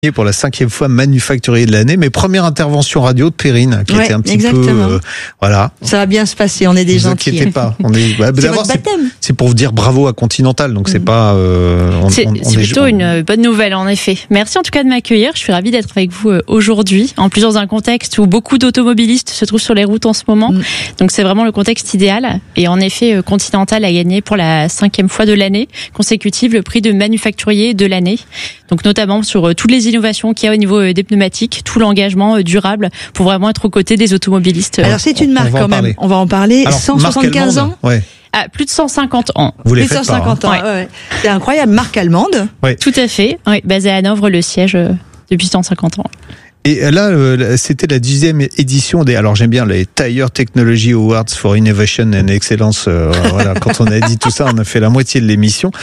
Pour la 5e fois manufacturier de l'année, mais première intervention radio de Perrine, qui était un petit peu, voilà. Ça va bien se passer, on est des gentils. Ne vous inquiétez pas. C'est votre baptême. C'est pour vous dire bravo à Continental, donc c'est pas, c'est plutôt une bonne nouvelle, en effet. Merci en tout cas de m'accueillir. Je suis ravie d'être avec vous aujourd'hui. En plus, dans un contexte où beaucoup d'automobilistes se trouvent sur les routes en ce moment. Donc c'est vraiment le contexte idéal. Et en effet, Continental a gagné pour la 5e fois de l'année consécutive le prix de manufacturier de l'année. Donc notamment sur toutes les innovations qu'il y a au niveau des pneumatiques, tout l'engagement durable pour vraiment être aux côtés des automobilistes. Alors c'est une marque quand même, on va en parler. Alors, 175 ans. Ouais. Ah, plus de 150 ans. Vous les plus de 150 ans. Ouais. C'est incroyable, marque allemande. Ouais. Tout à fait. Oui, basée à Hanovre, le siège depuis 150 ans. Et là, c'était la 10e édition des. Alors j'aime bien les Tire Technology Awards for Innovation and Excellence. Voilà, quand on a dit tout ça, on a fait la moitié de l'émission.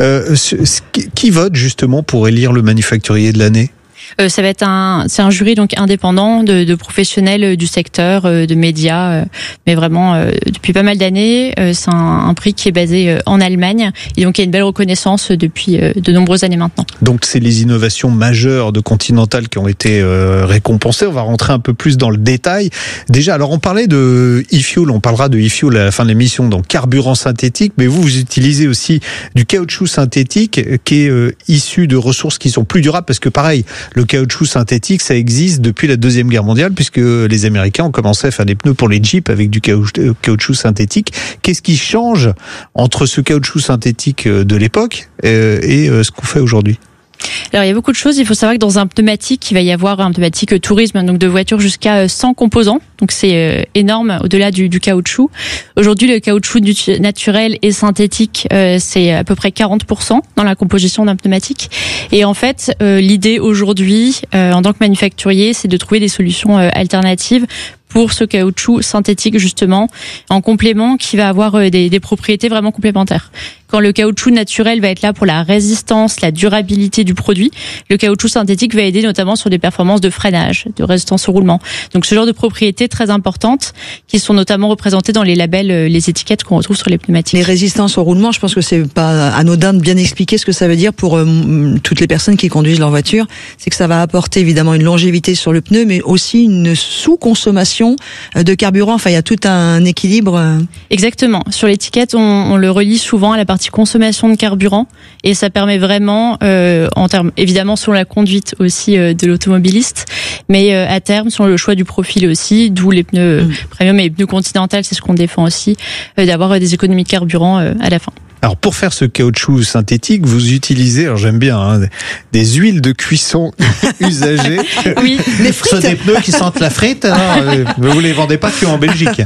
Qui vote justement pour élire le manufacturier de l'année ? Ça va être c'est un jury donc indépendant de professionnels du secteur, de médias, mais vraiment depuis pas mal d'années. C'est un prix qui est basé en Allemagne et donc il y a une belle reconnaissance depuis de nombreuses années maintenant. Donc c'est les innovations majeures de Continental qui ont été récompensées. On va rentrer un peu plus dans le détail. Déjà, alors on parlait de e-fuel, on parlera de e-fuel à la fin de l'émission, donc carburant synthétique, mais vous utilisez aussi du caoutchouc synthétique qui est issu de ressources qui sont plus durables parce que pareil, le caoutchouc synthétique, ça existe depuis la Deuxième Guerre mondiale, puisque les Américains ont commencé à faire des pneus pour les Jeeps avec du caoutchouc synthétique. Qu'est-ce qui change entre ce caoutchouc synthétique de l'époque et ce qu'on fait aujourd'hui ? Alors il y a beaucoup de choses. Il faut savoir que dans un pneumatique, il va y avoir un pneumatique tourisme, donc de voitures jusqu'à 100 composants. Donc c'est énorme au-delà du caoutchouc. Aujourd'hui, le caoutchouc naturel et synthétique, c'est à peu près 40% dans la composition d'un pneumatique. Et en fait, l'idée aujourd'hui, en tant que manufacturier, c'est de trouver des solutions alternatives pour ce caoutchouc synthétique justement, en complément qui va avoir des propriétés vraiment complémentaires. Quand le caoutchouc naturel va être là pour la résistance, la durabilité du produit, le caoutchouc synthétique va aider notamment sur des performances de freinage, de résistance au roulement. Donc ce genre de propriétés très importantes qui sont notamment représentées dans les labels, les étiquettes qu'on retrouve sur les pneumatiques. Les résistances au roulement, je pense que c'est pas anodin de bien expliquer ce que ça veut dire pour toutes les personnes qui conduisent leur voiture. C'est que ça va apporter évidemment une longévité sur le pneu, mais aussi une sous-consommation de carburant. Enfin, il y a tout un équilibre. Exactement. Sur l'étiquette, on le relie souvent à la partie consommation de carburant et ça permet vraiment, en termes évidemment sur la conduite aussi de l'automobiliste, mais à terme sur le choix du profil aussi, d'où les pneus premium et les pneus Continental, c'est ce qu'on défend aussi, d'avoir des économies de carburant à la fin. Alors pour faire ce caoutchouc synthétique, vous utilisez, alors j'aime bien, des huiles de cuisson usagées. Oui, les frites. Ce sont des pneus qui sentent la frite. Vous les vendez pas que en Belgique.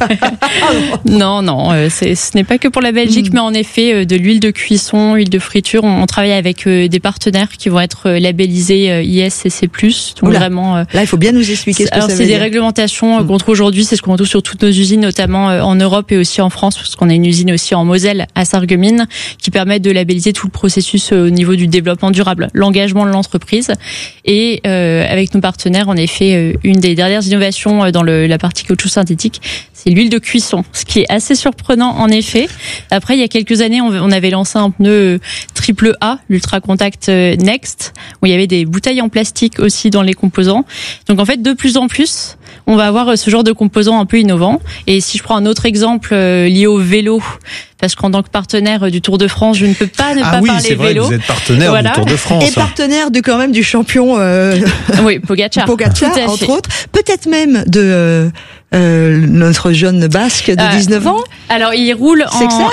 Non, ce n'est pas que pour la Belgique, mais en effet, de l'huile de cuisson, huile de friture, on travaille avec des partenaires qui vont être labellisés ISCC+. Donc vraiment. Là, il faut bien nous expliquer ce que ça veut dire. C'est des réglementations qu'on trouve aujourd'hui, c'est ce qu'on retrouve sur toutes nos usines, notamment en Europe et aussi en France, parce qu'on a une usine aussi en Moselle, à Sarreguemines, qui permettent de labelliser tout le processus au niveau du développement durable, l'engagement de l'entreprise. Et avec nos partenaires, en effet, une des dernières innovations dans la partie caoutchouc synthétique, c'est l'huile de cuisson, ce qui est assez surprenant en effet. Après, il y a quelques années, on avait lancé un pneu triple A, l'Ultra Contact Next, où il y avait des bouteilles en plastique aussi dans les composants. Donc en fait, de plus en plus, on va avoir ce genre de composants un peu innovants. Et si je prends un autre exemple lié au vélo, parce qu'en tant que partenaire du Tour de France, je ne peux pas ne pas parler vélo. Ah oui, c'est vrai, vous êtes partenaire du Tour de France. Et partenaire quand même du champion oui, Pogacar, entre autres. Peut-être même de notre jeune basque de 19 ans. Alors il roule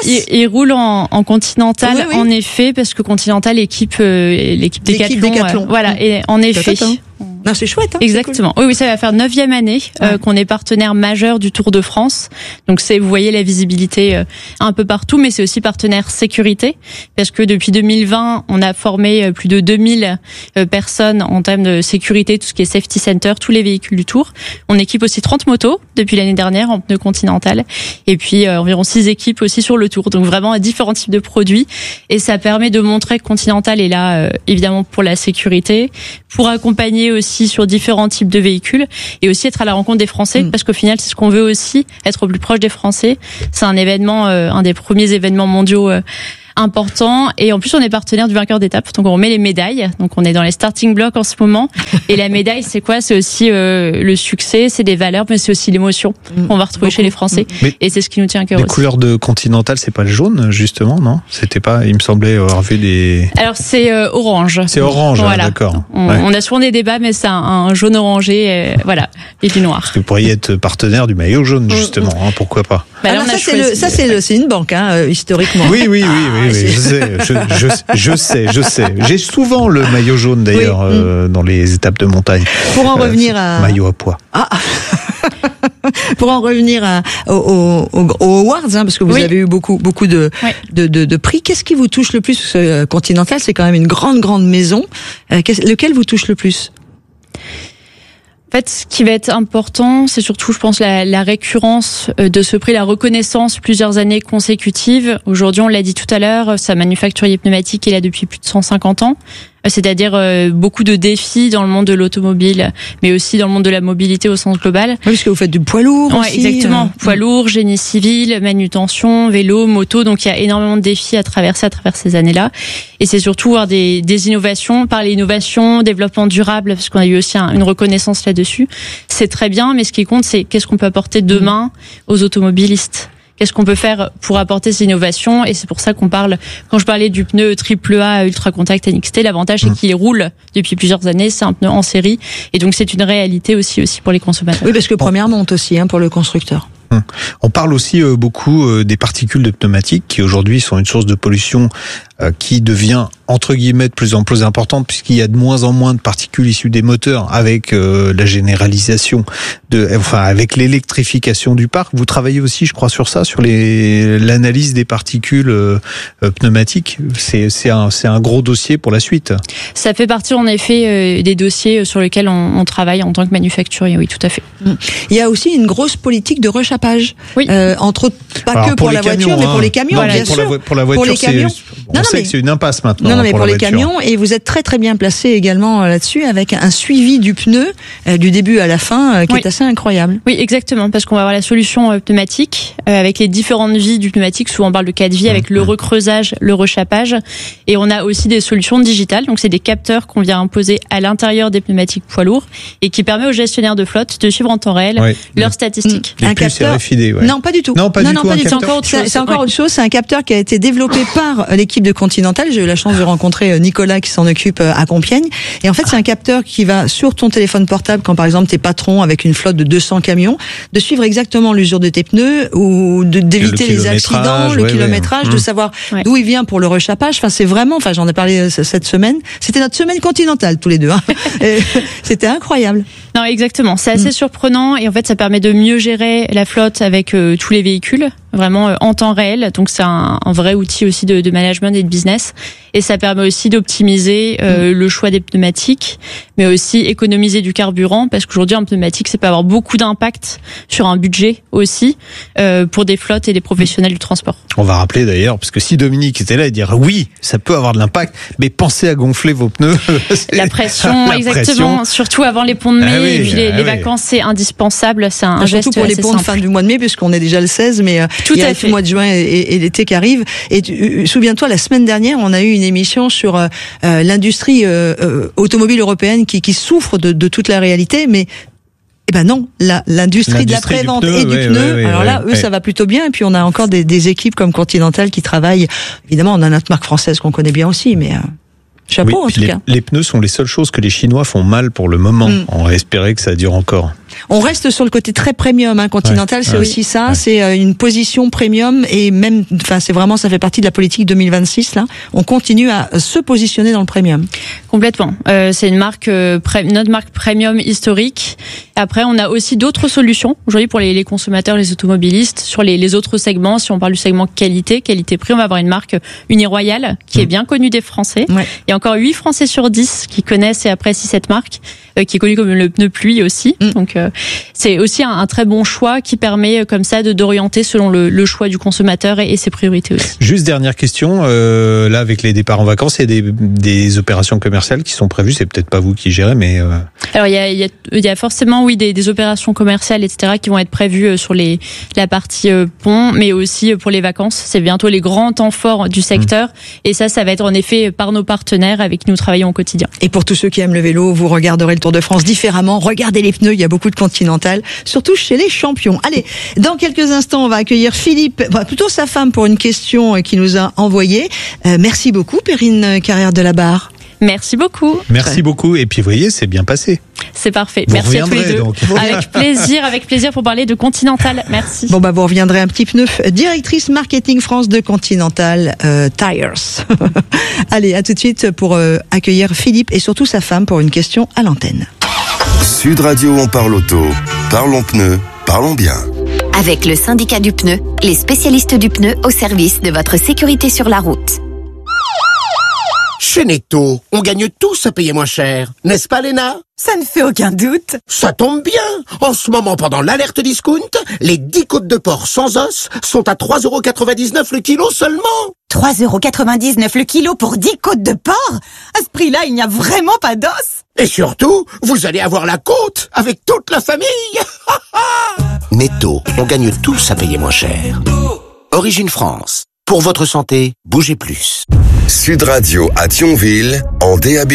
en Continental, oui. En effet, parce que Continental l'équipe Décathlon. Voilà, et en effet. Non, c'est chouette. Exactement. C'est cool. Oui, ça va faire 9e année qu'on est partenaire majeur du Tour de France. Donc vous voyez la visibilité un peu partout, mais c'est aussi partenaire sécurité, parce que depuis 2020, on a formé plus de 2000 personnes en termes de sécurité, tout ce qui est safety center, tous les véhicules du Tour. On équipe aussi 30 motos depuis l'année dernière en pneus Continental, et puis environ 6 équipes aussi sur le Tour. Donc vraiment différents types de produits, et ça permet de montrer que Continental est là évidemment pour la sécurité, pour accompagner aussi sur différents types de véhicules, et aussi être à la rencontre des Français, parce qu'au final c'est ce qu'on veut aussi, être au plus proche des Français. C'est un événement, un des premiers événements mondiaux important. Et en plus, on est partenaire du vainqueur d'étape, donc on remet les médailles. Donc on est dans les starting blocks en ce moment. Et la médaille, c'est quoi? C'est aussi le succès, c'est des valeurs, mais c'est aussi l'émotion qu'on va retrouver chez les Français. Et c'est ce qui nous tient à cœur. Les aussi. couleurs de Continental, c'est pas le jaune justement, non? C'était pas. Il me semblait avoir vu des. Alors c'est orange. C'est orange, voilà. D'accord. On a souvent des débats, mais c'est un jaune orangé, voilà, et du noir. Vous pourriez être partenaire du maillot jaune justement, pourquoi pas? Bah là, c'est une banque, historiquement. Oui, je sais. J'ai souvent le maillot jaune d'ailleurs dans les étapes de montagne. Pour en revenir à maillot à pois. Pour en revenir aux awards, parce que vous avez eu beaucoup de prix. Qu'est-ce qui vous touche le plus? Parce que Continental, c'est quand même une grande maison. Lequel vous touche le plus? En fait, ce qui va être important, c'est surtout, je pense, la récurrence de ce prix, la reconnaissance plusieurs années consécutives. Aujourd'hui, on l'a dit tout à l'heure, sa manufacturier pneumatique est là depuis plus de 150 ans. C'est-à-dire beaucoup de défis dans le monde de l'automobile, mais aussi dans le monde de la mobilité au sens global. Oui, parce que vous faites du poids lourd aussi. Exactement. Poids lourd, génie civil, manutention, vélo, moto. Donc il y a énormément de défis à travers ces années-là. Et c'est surtout avoir des innovations. Par l'innovation, développement durable, parce qu'on a eu aussi une reconnaissance là-dessus. C'est très bien, mais ce qui compte, c'est qu'est-ce qu'on peut apporter demain aux automobilistes. Qu'est-ce qu'on peut faire pour apporter ces innovations? Et c'est pour ça qu'on parle, quand je parlais du pneu AAA Ultra Contact NXT, l'avantage c'est qu'il roule depuis plusieurs années, c'est un pneu en série. Et donc c'est une réalité aussi pour les consommateurs. Oui, parce que première monte aussi pour le constructeur. On parle aussi beaucoup des particules de pneumatiques qui aujourd'hui sont une source de pollution qui devient entre guillemets de plus en plus importante puisqu'il y a de moins en moins de particules issues des moteurs avec la généralisation avec l'électrification du parc. Vous travaillez aussi, je crois, sur ça, sur l'analyse des particules pneumatiques. C'est un gros dossier pour la suite. Ça fait partie en effet des dossiers sur lesquels on travaille en tant que manufacturier. Oui, tout à fait. Il y a aussi une grosse politique de rechapage. Oui. Entre autres, pas que pour la voiture, mais pour les camions, bien sûr. Pour la voiture, on sait que c'est une impasse maintenant. Non, mais pour les camions, et vous êtes très bien placé également là-dessus avec un suivi du pneu du début à la fin qui est assez incroyable. Oui, exactement, parce qu'on va avoir la solution pneumatique avec les différentes vies du pneumatique. Souvent on parle de 4 vies avec le recreusage, le rechapage, et on a aussi des solutions digitales. Donc c'est des capteurs qu'on vient imposer à l'intérieur des pneumatiques poids lourds et qui permet aux gestionnaires de flotte de suivre en temps réel leurs statistiques. Un capteur RFID, Non, pas du tout. Non, pas du tout. C'est encore autre chose. C'est un capteur qui a été développé par l'équipe de Continental. J'ai eu la chance de rencontrer Nicolas qui s'en occupe à Compiègne. Et en fait, c'est un capteur qui va sur ton téléphone portable quand par exemple t'es patron avec une flotte de 200 camions, de suivre exactement l'usure de tes pneus ou d'éviter les accidents, le kilométrage, de savoir d'où il vient pour le rechapage. Enfin, c'est vraiment, j'en ai parlé cette semaine. C'était notre semaine Continentale tous les deux. C'était incroyable. Non, exactement. C'est assez surprenant et en fait, ça permet de mieux gérer la flotte avec tous les véhicules, vraiment en temps réel. Donc, c'est un vrai outil aussi de management et de business. Et ça permet aussi d'optimiser le choix des pneumatiques, mais aussi économiser du carburant, parce qu'aujourd'hui, un pneumatique, ça peut avoir beaucoup d'impact sur un budget aussi pour des flottes et des professionnels du transport. On va rappeler d'ailleurs, parce que si Dominique était là, il dirait oui, ça peut avoir de l'impact, mais pensez à gonfler vos pneus. La pression, exactement. Surtout avant les ponts de mai et puis les vacances, c'est indispensable. C'est un geste surtout pour les ponts de fin du mois de mai, puisqu'on est déjà le 16, mais il y a le mois de juin et l'été qui arrive. Et souviens-toi, la semaine dernière, on a eu une émission sur l'industrie automobile européenne qui souffre de toute la réalité, mais non, l'industrie de la prévente et du pneu. Alors là, ça va plutôt bien. Et puis on a encore des équipes comme Continental qui travaillent. Évidemment, on a notre marque française qu'on connaît bien aussi, mais chapeau en tout cas. Les pneus sont les seules choses que les Chinois font mal pour le moment. On va espérer que ça dure encore. On reste sur le côté très premium, Continental, c'est aussi ça, c'est une position premium et même, c'est vraiment, ça fait partie de la politique 2026 là. On continue à se positionner dans le premium. Complètement. C'est une marque, notre marque premium historique. Après, on a aussi d'autres solutions aujourd'hui pour les consommateurs, les automobilistes sur les autres segments. Si on parle du segment qualité-prix, on va avoir une marque Uniroyal qui est bien connue des Français. Il y a encore 8 Français sur 10 qui connaissent et apprécient cette marque, qui est connue comme le pneu pluie aussi. Donc c'est aussi un très bon choix qui permet comme ça d'orienter selon le choix du consommateur et ses priorités aussi. Juste dernière question, là avec les départs en vacances, il y a des opérations commerciales qui sont prévues, c'est peut-être pas vous qui gérez, mais Alors il y a forcément des opérations commerciales, etc., qui vont être prévues sur la partie pont, mais aussi pour les vacances. C'est bientôt les grands temps forts du secteur, et ça va être en effet par nos partenaires avec qui nous travaillons au quotidien. Et pour tous ceux qui aiment le vélo, vous regarderez le Tour de France différemment. Regardez les pneus, il y a beaucoup de Continental, surtout chez les champions. Allez, dans quelques instants, on va accueillir Philippe, plutôt sa femme, pour une question qu'il nous a envoyée. Merci beaucoup, Perrine Carrère de la Barre. Merci beaucoup. Merci beaucoup. Et puis, vous voyez, c'est bien passé. C'est parfait. Vous Merci à tous les deux. Donc. Avec plaisir pour parler de Continental. Merci. Bon, vous reviendrez un petit pneu. Directrice marketing France de Continental Tires. Allez, à tout de suite pour accueillir Philippe et surtout sa femme pour une question à l'antenne. Sud Radio, on parle auto. Parlons pneus, parlons bien. Avec le syndicat du pneu, les spécialistes du pneu au service de votre sécurité sur la route. Chez Netto, on gagne tous à payer moins cher. N'est-ce pas, Léna? Ça ne fait aucun doute. Ça tombe bien. En ce moment, pendant l'alerte discount, les 10 côtes de porc sans os sont à 3,99€ le kilo seulement. 3,99€ le kilo pour 10 côtes de porc? À ce prix-là, il n'y a vraiment pas d'os. Et surtout, vous allez avoir la côte avec toute la famille. Netto, on gagne tous à payer moins cher. Origine France. Pour votre santé, bougez plus. Sud Radio à Thionville, en DAB+.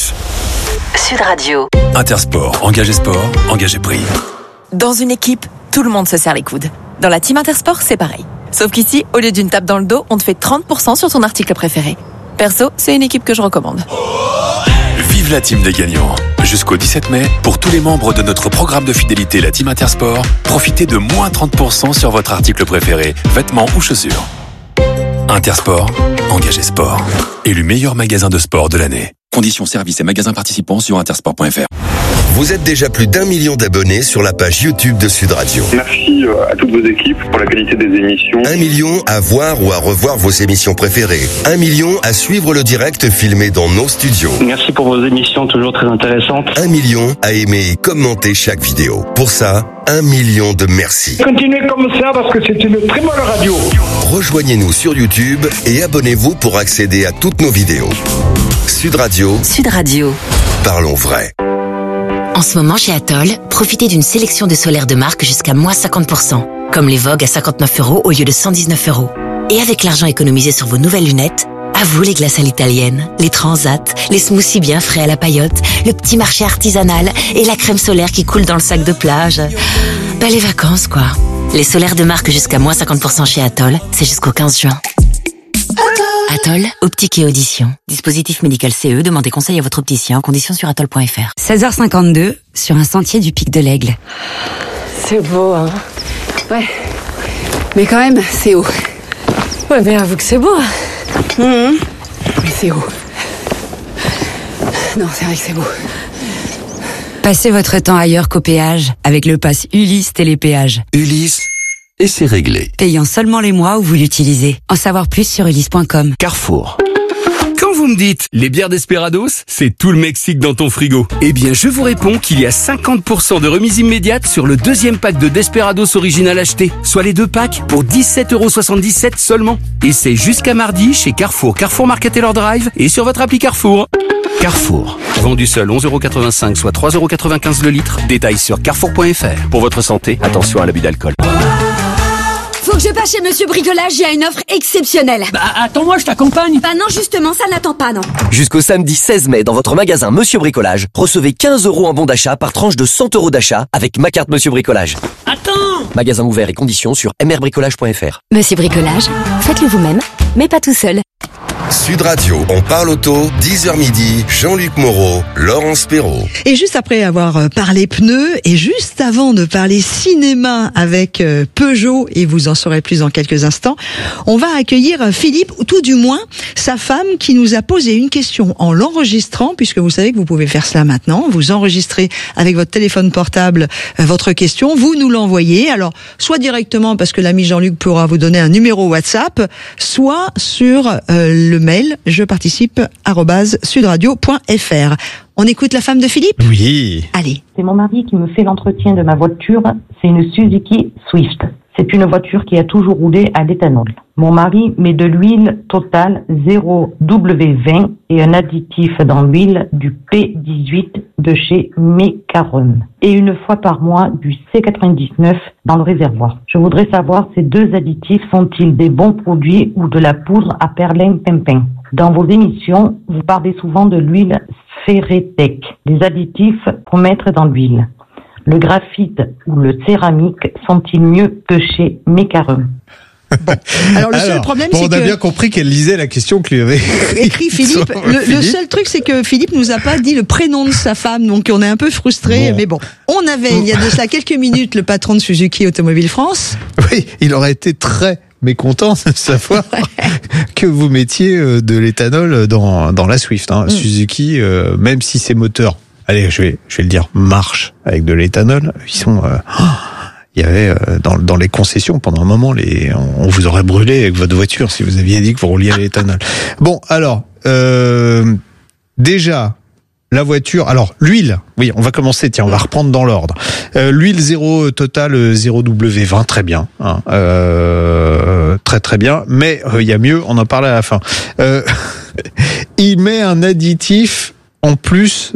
Sud Radio. Intersport, engagé sport, engagé prix. Dans une équipe, tout le monde se serre les coudes. Dans la team Intersport, c'est pareil. Sauf qu'ici, au lieu d'une tape dans le dos, on te fait 30% sur ton article préféré. Perso, c'est une équipe que je recommande. Vive la team des gagnants. Jusqu'au 17 mai, pour tous les membres de notre programme de fidélité, la team Intersport, profitez de moins 30% sur votre article préféré, vêtements ou chaussures. Intersport, engagé sport. Élu meilleur magasin de sport de l'année. Conditions, services et magasins participants sur intersport.fr. Vous êtes déjà plus d'1 million d'abonnés sur la page YouTube de Sud Radio. Merci à toutes vos équipes pour la qualité des émissions. 1 million à voir ou à revoir vos émissions préférées. 1 million à suivre le direct filmé dans nos studios. Merci pour vos émissions toujours très intéressantes. 1 million à aimer et commenter chaque vidéo. Pour ça, 1 million de merci. Continuez comme ça parce que c'est une très bonne radio. Rejoignez-nous sur YouTube et abonnez-vous pour accéder à toutes nos vidéos. Sud Radio. Sud Radio. Parlons vrai. En ce moment, chez Atoll, profitez d'une sélection de solaires de marque jusqu'à moins 50%. Comme les Vogue à 59€ au lieu de 119€. Et avec l'argent économisé sur vos nouvelles lunettes, à vous les glaces à l'italienne, les transats, les smoothies bien frais à la paillote, le petit marché artisanal et la crème solaire qui coule dans le sac de plage. Les vacances, quoi. Les solaires de marque jusqu'à moins 50% chez Atoll, c'est jusqu'au 15 juin. Atoll, optique et audition. Dispositif médical CE, demandez conseil à votre opticien en conditions sur atoll.fr. 16h52, sur un sentier du Pic de l'Aigle. C'est beau, hein. Ouais. Mais quand même, c'est haut. Ouais, mais avoue que c'est beau. Mais c'est haut. Non, c'est vrai que c'est beau. Passez votre temps ailleurs qu'au péage avec le pass Ulysse Télépéage. Ulysse, et c'est réglé. Payant seulement les mois où vous l'utilisez. En savoir plus sur ulysse.com. Carrefour. Quand vous me dites les bières Desperados, c'est tout le Mexique dans ton frigo. Eh bien, je vous réponds qu'il y a 50% de remise immédiate sur le deuxième pack de Desperados original acheté, soit les 2 packs pour 17,77€ seulement. Et c'est jusqu'à mardi chez Carrefour, Carrefour Market Taylor Drive et sur votre appli Carrefour. Carrefour. Vendu seul 11,85€, soit 3,95€ le litre. Détails sur carrefour.fr. Pour votre santé, attention à l'abus d'alcool. Faut que je passe chez Monsieur Bricolage, il y a une offre exceptionnelle. Attends-moi, je t'accompagne. Non, justement, ça n'attend pas, non. Jusqu'au samedi 16 mai, dans votre magasin Monsieur Bricolage, recevez 15€ en bon d'achat par tranche de 100€ d'achat avec ma carte Monsieur Bricolage. Attends! Magasin ouvert et conditions sur mrbricolage.fr. Monsieur Bricolage, faites-le vous-même, mais pas tout seul. Sud Radio, on parle auto, 10h midi, Jean-Luc Moreau, Laurence Perrault. Et juste après avoir parlé pneus, et juste avant de parler cinéma avec Peugeot, et vous en saurez plus dans quelques instants, on va accueillir Philippe, ou tout du moins sa femme, qui nous a posé une question en l'enregistrant, puisque vous savez que vous pouvez faire cela maintenant. Vous enregistrez avec votre téléphone portable votre question, vous nous l'envoyez, alors soit directement parce que l'ami Jean-Luc pourra vous donner un numéro WhatsApp, soit sur le mail jeparticipe@sudradio.fr. On écoute la femme de Philippe ? Oui. Allez. C'est mon mari qui me fait l'entretien de ma voiture. C'est une Suzuki Swift. C'est une voiture qui a toujours roulé à l'éthanol. Mon mari met de l'huile Total 0W20 et un additif dans l'huile du P18 de chez Mecarum. Et une fois par mois du C99 dans le réservoir. Je voudrais savoir, ces deux additifs sont-ils des bons produits ou de la poudre à perlimpinpin? Dans vos émissions, vous parlez souvent de l'huile Ferretec. Les additifs pour mettre dans l'huile. Le graphite ou le céramique sont-ils mieux que chez Mecarum? Alors, seul problème, c'est on a bien compris qu'elle lisait la question que lui avait écrit Philippe. Le seul truc, c'est que Philippe nous a pas dit le prénom de sa femme, donc on est un peu frustré. Bon. Mais bon, on avait, il y a de cela quelques minutes, le patron de Suzuki Automobile France. Oui, il aurait été très mécontent de savoir que vous mettiez de l'éthanol dans la Swift. Suzuki, même si ses moteurs, allez, je vais le dire, marchent avec de l'éthanol, ils sont... il y avait dans les concessions pendant un moment, on vous aurait brûlé avec votre voiture si vous aviez dit que vous rouliez à l'éthanol. Bon, alors déjà la voiture. Alors l'huile, oui, on va commencer. Tiens, on va reprendre dans l'ordre. L'huile Total 0W20, très bien, très très bien. Mais il y a mieux. On en parle à la fin. Il met un additif. En plus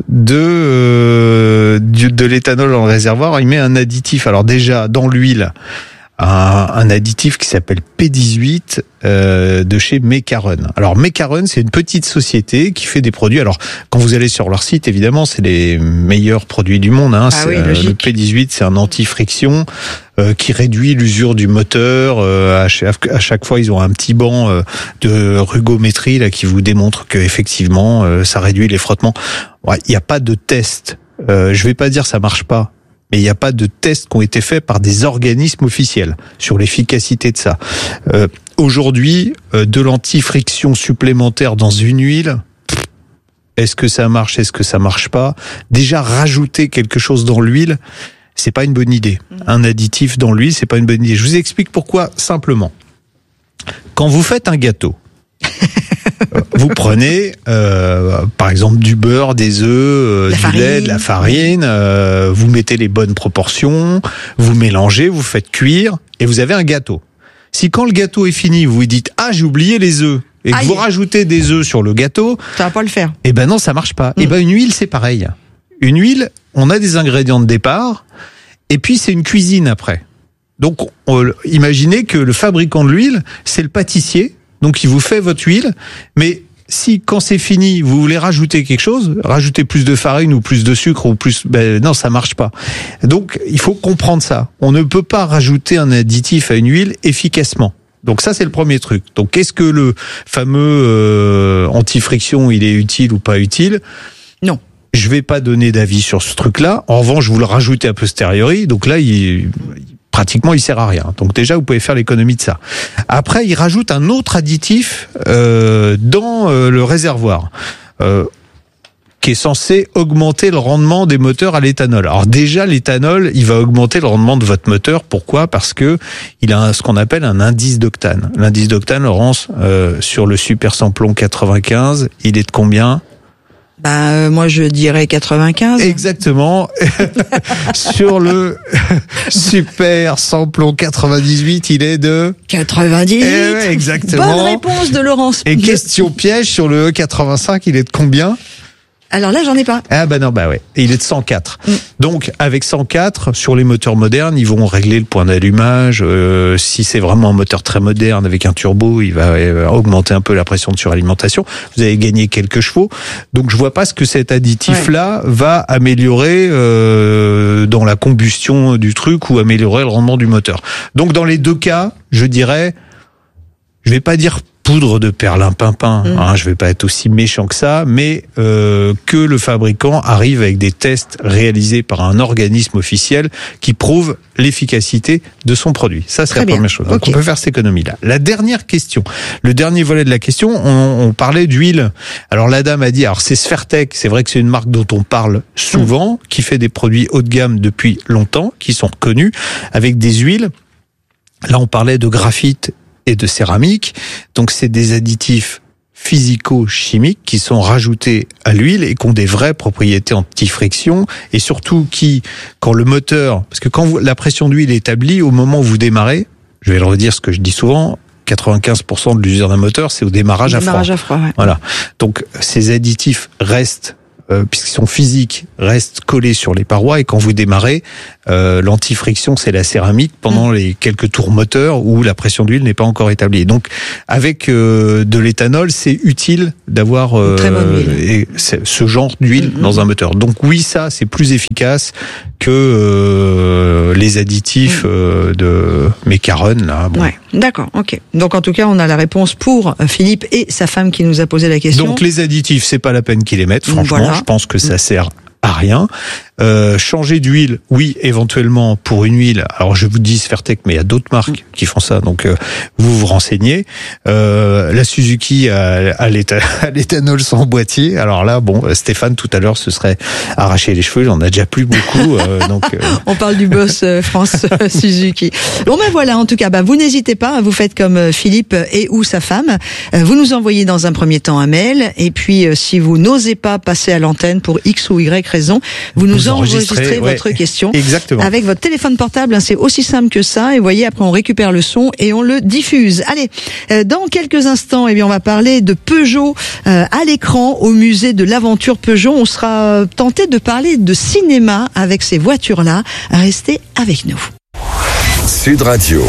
de l'éthanol dans le réservoir, il met un additif. Alors déjà, dans l'huile, un additif qui s'appelle P18 de chez Mecarum. Alors Mecarum, c'est une petite société qui fait des produits. Alors quand vous allez sur leur site, évidemment, c'est les meilleurs produits du monde. Oui, le P18, c'est un anti-friction qui réduit l'usure du moteur. À chaque fois, ils ont un petit banc de rugométrie là qui vous démontre que effectivement, ça réduit les frottements. Il n'y a pas de test. Je vais pas dire ça marche pas. Mais il n'y a pas de tests qui ont été faits par des organismes officiels sur l'efficacité de ça. Aujourd'hui, de l'anti-friction supplémentaire dans une huile, est-ce que ça marche, est-ce que ça marche pas? Déjà, rajouter quelque chose dans l'huile, c'est pas une bonne idée. Un additif dans l'huile, c'est pas une bonne idée. Je vous explique pourquoi simplement. Quand vous faites un gâteau, vous prenez par exemple du beurre, des œufs, du lait, de la farine, vous mettez les bonnes proportions, vous mélangez, vous faites cuire et vous avez un gâteau. Si quand le gâteau est fini, vous vous dites « Ah, j'ai oublié les œufs » et que vous rajoutez des œufs sur le gâteau, ça va pas le faire. Eh ben non, ça marche pas. Eh ben une huile, c'est pareil. Une huile, on a des ingrédients de départ et puis c'est une cuisine après. Donc imaginez que le fabricant de l'huile, c'est le pâtissier. Donc, il vous fait votre huile, mais si, quand c'est fini, vous voulez rajouter quelque chose, rajouter plus de farine ou plus de sucre ou plus, non, ça marche pas. Donc, il faut comprendre ça. On ne peut pas rajouter un additif à une huile efficacement. Donc ça, c'est le premier truc. Donc, est-ce que le fameux anti-friction, il est utile ou pas utile? Non. Je vais pas donner d'avis sur ce truc-là. En revanche, vous le rajoutez a posteriori. Donc là, pratiquement, il sert à rien. Donc déjà, vous pouvez faire l'économie de ça. Après, il rajoute un autre additif dans le réservoir qui est censé augmenter le rendement des moteurs à l'éthanol. Alors déjà, l'éthanol, il va augmenter le rendement de votre moteur. Pourquoi? Parce que il a ce qu'on appelle un indice d'octane. L'indice d'octane, Laurence, sur le Super Samplon 95, il est de combien? Moi je dirais 95. Exactement. Sur le Super Samplon 98, il est de 98. Exactement. Bonne réponse de Laurence. Et question piège, sur le E85, il est de combien? Alors là, j'en ai pas. Ah ouais. Et il est de 104. Donc, avec 104, sur les moteurs modernes, ils vont régler le point d'allumage. Si c'est vraiment un moteur très moderne avec un turbo, il va augmenter un peu la pression de suralimentation. Vous allez gagner quelques chevaux. Donc, je vois pas ce que cet additif-là va améliorer dans la combustion du truc ou améliorer le rendement du moteur. Donc, dans les deux cas, je dirais, je vais pas dire poudre de perlimpinpin, je vais pas être aussi méchant que ça, mais que le fabricant arrive avec des tests réalisés par un organisme officiel qui prouve l'efficacité de son produit. Ça, c'est la première chose. Donc, on peut faire cette économie-là. La dernière question, le dernier volet de la question, on parlait d'huile. Alors, la dame a dit, alors c'est Sfertec, c'est vrai que c'est une marque dont on parle souvent, qui fait des produits haut de gamme depuis longtemps, qui sont connus, avec des huiles. Là, on parlait de graphite et de céramique. Donc, c'est des additifs physico-chimiques qui sont rajoutés à l'huile et qui ont des vraies propriétés anti-friction et surtout qui, quand le moteur, parce que quand la pression d'huile est établie, au moment où vous démarrez, je vais le redire, ce que je dis souvent, 95% de l'usure d'un moteur, c'est au démarrage à froid. Ouais. Voilà. Donc, ces additifs restent, puisqu'ils sont physiques, restent collés sur les parois, et quand vous démarrez, l'anti-friction, c'est la céramique pendant les quelques tours moteurs où la pression d'huile n'est pas encore établie. Donc, avec de l'éthanol, c'est utile d'avoir ce genre d'huile dans un moteur. Donc oui, ça, c'est plus efficace que les additifs de Mecaron. Là, bon. Ouais, d'accord, ok. Donc en tout cas, on a la réponse pour Philippe et sa femme qui nous a posé la question. Donc les additifs, c'est pas la peine qu'ils les mettent. Franchement, voilà. Je pense que ça sert à rien. Changer d'huile, oui, éventuellement pour une huile. Alors je vous dis Sfertec, mais il y a d'autres marques qui font ça, donc vous vous renseignez. La Suzuki a l'éthanol sans boîtier. Alors là, bon, Stéphane tout à l'heure se serait arraché les cheveux. Il en a déjà plus beaucoup. On parle du boss France Suzuki. Bon ben voilà, en tout cas, vous n'hésitez pas, vous faites comme Philippe et ou sa femme. Vous nous envoyez dans un premier temps un mail, et puis si vous n'osez pas passer à l'antenne pour X ou Y raison, vous nous enregistrez votre question. Exactement. Avec votre téléphone portable, c'est aussi simple que ça. Et vous voyez, après on récupère le son et on le diffuse. Allez, dans quelques instants, on va parler de Peugeot à l'écran au musée de l'aventure Peugeot. On sera tenté de parler de cinéma avec ces voitures-là. Restez avec nous. Sud Radio.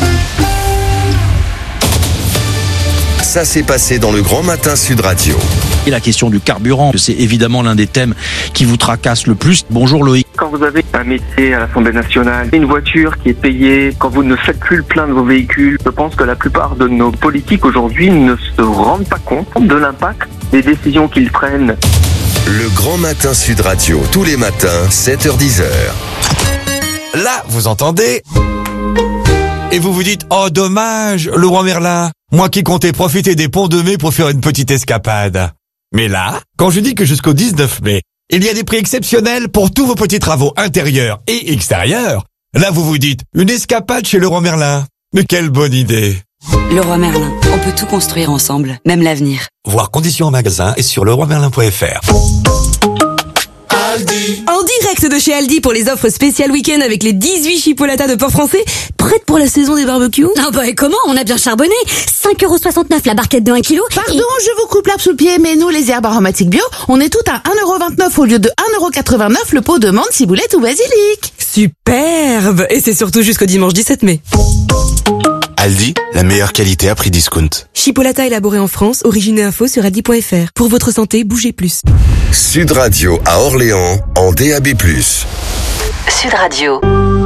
Ça s'est passé dans le Grand Matin Sud Radio. Et la question du carburant, c'est évidemment l'un des thèmes qui vous tracasse le plus. Bonjour Loïc. Quand vous avez un métier à l'Assemblée nationale, une voiture qui est payée, quand vous ne faites plus le plein de vos véhicules, je pense que la plupart de nos politiques aujourd'hui ne se rendent pas compte de l'impact des décisions qu'ils prennent. Le Grand Matin Sud Radio, tous les matins, 7h-10h. Là, vous entendez ? Et vous vous dites, oh dommage, le roi Merlin, moi qui comptais profiter des ponts de mai pour faire une petite escapade. Mais là, quand je dis que jusqu'au 19 mai, il y a des prix exceptionnels pour tous vos petits travaux intérieurs et extérieurs, là vous vous dites, une escapade chez le roi Merlin. Mais quelle bonne idée. Le roi Merlin, on peut tout construire ensemble, même l'avenir. Voir conditions en magasin et sur leroimerlin.fr. En direct de chez Aldi pour les offres spéciales week-end avec les 18 chipolatas de porc français, prêtes pour la saison des barbecues. Ah bah et comment? On a bien charbonné. 5,69€ la barquette de 1 kg. Pardon, je vous coupe l'arbre sous le pied, mais nous, les herbes aromatiques bio, on est toutes à 1,29€ au lieu de 1,89€ le pot de menthe, ciboulette ou basilic. Superbe. Et c'est surtout jusqu'au dimanche 17 mai. Aldi, la meilleure qualité à prix discount. Chipolata élaboré en France, origine et info sur aldi.fr. Pour votre santé, bougez plus. Sud Radio à Orléans, en DAB+. Sud Radio.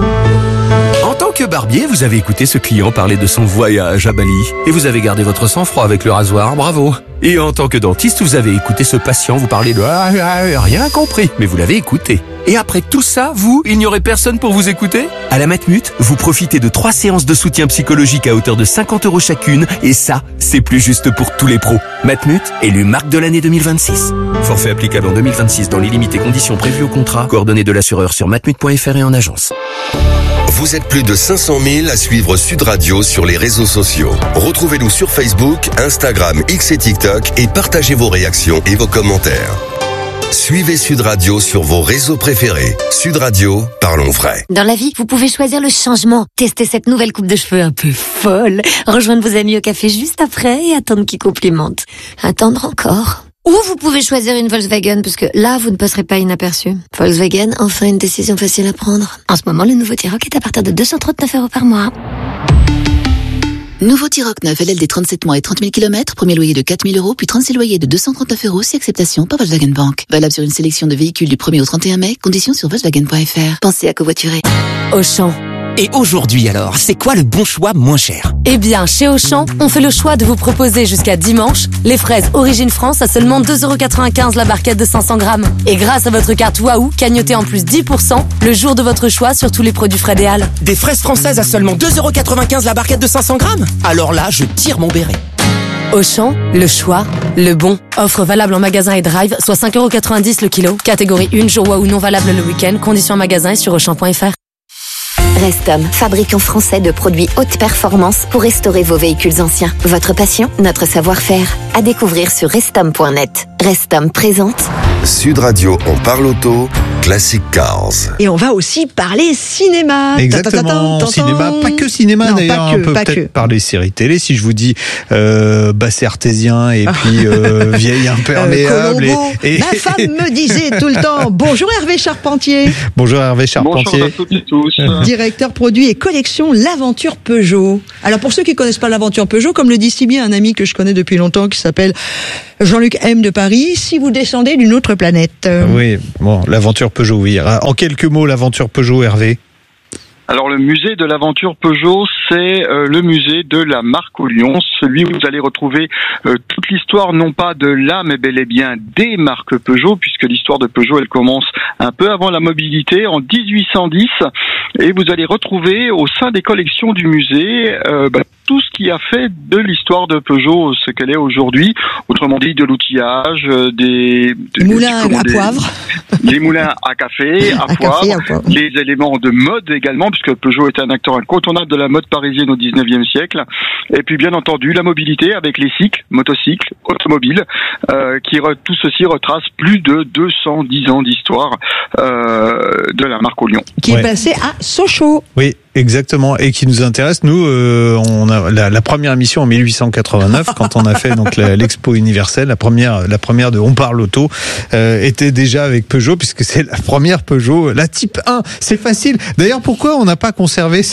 En tant que barbier, vous avez écouté ce client parler de son voyage à Bali. Et vous avez gardé votre sang-froid avec le rasoir, bravo. Et en tant que dentiste, vous avez écouté ce patient vous parler de rien compris. Mais vous l'avez écouté. Et après tout ça, il n'y aurait personne pour vous écouter? À la Matmut, vous profitez de 3 séances de soutien psychologique à hauteur de 50€ chacune. Et ça, c'est plus juste pour tous les pros. Matmut, élu marque de l'année 2026. Forfait applicable en 2026 dans les limites et conditions prévues au contrat. Coordonnées de l'assureur sur matmut.fr et en agence. Vous êtes plus de 500 000 à suivre Sud Radio sur les réseaux sociaux. Retrouvez-nous sur Facebook, Instagram, X et TikTok et partagez vos réactions et vos commentaires. Suivez Sud Radio sur vos réseaux préférés. Sud Radio, parlons vrai. Dans la vie, vous pouvez choisir le changement. Tester cette nouvelle coupe de cheveux un peu folle. Rejoindre vos amis au café juste après et attendre qu'ils complimentent. Attendre encore. Ou vous pouvez choisir une Volkswagen, parce que là, vous ne passerez pas inaperçu. Volkswagen, enfin une décision facile à prendre. En ce moment, le nouveau T-Roc est à partir de 239€ par mois. Nouveau T-Roc 9, LLD 37 mois et 30 000 km, premier loyer de 4 000€, puis 36 loyers de 239€ si acceptation par Volkswagen Bank. Valable sur une sélection de véhicules du 1er au 31 mai, conditions sur Volkswagen.fr. Pensez à covoiturer. Auchan. Et aujourd'hui alors, c'est quoi le bon choix moins cher? Eh bien, chez Auchan, on fait le choix de vous proposer jusqu'à dimanche les fraises Origine France à seulement 2,95€ la barquette de 500 grammes. Et grâce à votre carte Waouh, cagnotez en plus 10% le jour de votre choix sur tous les produits Frédéal. Des fraises françaises à seulement 2,95€ la barquette de 500 grammes? Alors là, je tire mon béret. Auchan, le choix, le bon. Offre valable en magasin et drive, soit 5,90€ le kilo. Catégorie 1, jour Waouh non valable le week-end. Conditions en magasin et sur Auchan.fr. Restom, fabricant français de produits haute performance pour restaurer vos véhicules anciens. Votre passion, notre savoir-faire. À découvrir sur restom.net. Restom présente Sud Radio, on parle auto, Classic Cars. Et on va aussi parler cinéma. Exactement, cinéma, pas que cinéma non, d'ailleurs, pas que, on peut peut-être parler séries télé. Si je vous dis basset artésien et puis vieille imperméable. Et ma femme me disait tout le temps, bonjour Hervé Charpentier. Bonjour Hervé Charpentier. Bonjour à toutes et tous. Directeur produit et collection L'Aventure Peugeot. Alors pour ceux qui connaissent pas L'Aventure Peugeot, comme le dit si bien un ami que je connais depuis longtemps qui s'appelle Jean-Luc M de Paris, si vous descendez d'une autre planète. Oui, bon, L'Aventure Peugeot, oui. En quelques mots, L'Aventure Peugeot, Hervé. Alors le musée de l'aventure Peugeot, c'est le musée de la marque au Lyon, celui où vous allez retrouver toute l'histoire, non pas de la, mais bel et bien des marques Peugeot, puisque l'histoire de Peugeot, elle commence un peu avant la mobilité, en 1810, et vous allez retrouver au sein des collections du musée tout ce qui a fait de l'histoire de Peugeot ce qu'elle est aujourd'hui, autrement dit de l'outillage, des moulins à poivre, les moulins à café, à poivre, les éléments de mode également, puisque Peugeot était un acteur incontournable de la mode parisienne au 19e siècle, et puis bien entendu la mobilité avec les cycles, motocycles, automobiles, tout ceci retrace plus de 210 ans d'histoire de la marque au Lyon. Qui est passé à Sochaux. Oui. Exactement, et qui nous intéresse. Nous, on a la première émission en 1889, quand on a fait donc l'expo universelle, la première de On parle auto, était déjà avec Peugeot, puisque c'est la première Peugeot, la Type 1. C'est facile. D'ailleurs, pourquoi on n'a pas conservé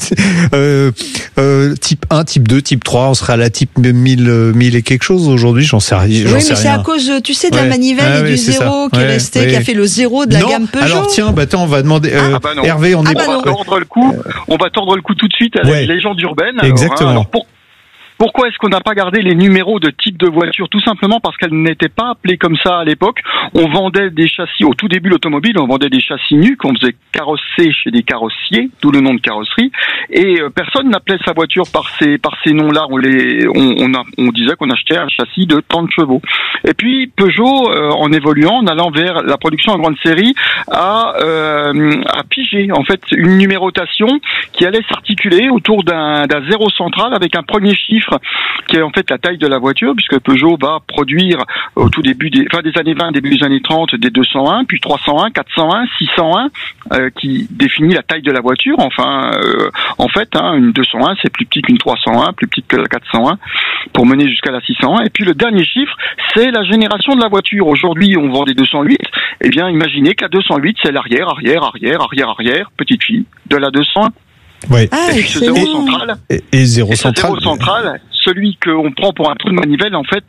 Type 1, Type 2, Type 3 On serait à la Type 1000 et quelque chose aujourd'hui. J'en sais rien. Oui, mais c'est à cause, tu sais, de la manivelle et du zéro qui est resté, qui a fait le zéro de la gamme Peugeot. Alors tiens, on va demander. Hervé, on va tordre le coup. On va tordre le coup tout de suite à la légende urbaine. Exactement. Alors, pourquoi est-ce qu'on n'a pas gardé les numéros de type de voiture? Tout simplement parce qu'elles n'étaient pas appelées comme ça à l'époque. On vendait des châssis, au tout début l'automobile, on vendait des châssis nus qu'on faisait carrosser chez des carrossiers, d'où le nom de carrosserie. Et personne n'appelait sa voiture par ces noms-là. On disait qu'on achetait un châssis de 30 chevaux. Et puis Peugeot, en évoluant, en allant vers la production en grande série, a pigé en fait une numérotation qui allait s'articuler autour d'un zéro central avec un premier chiffre qui est en fait la taille de la voiture, puisque Peugeot va produire au tout début des années 20, début des années 30, des 201, puis 301, 401, 601, qui définit la taille de la voiture. Enfin, en fait, une 201, c'est plus petit qu'une 301, plus petite que la 401, pour mener jusqu'à la 601. Et puis le dernier chiffre, c'est la génération de la voiture. Aujourd'hui, on vend des 208. Eh bien, imaginez que la 208, c'est l'arrière, petite fille de la 201. Ouais. Et puis ce zéro central. Et zéro central. Celui qu'on prend pour un trou de manivelle, en fait,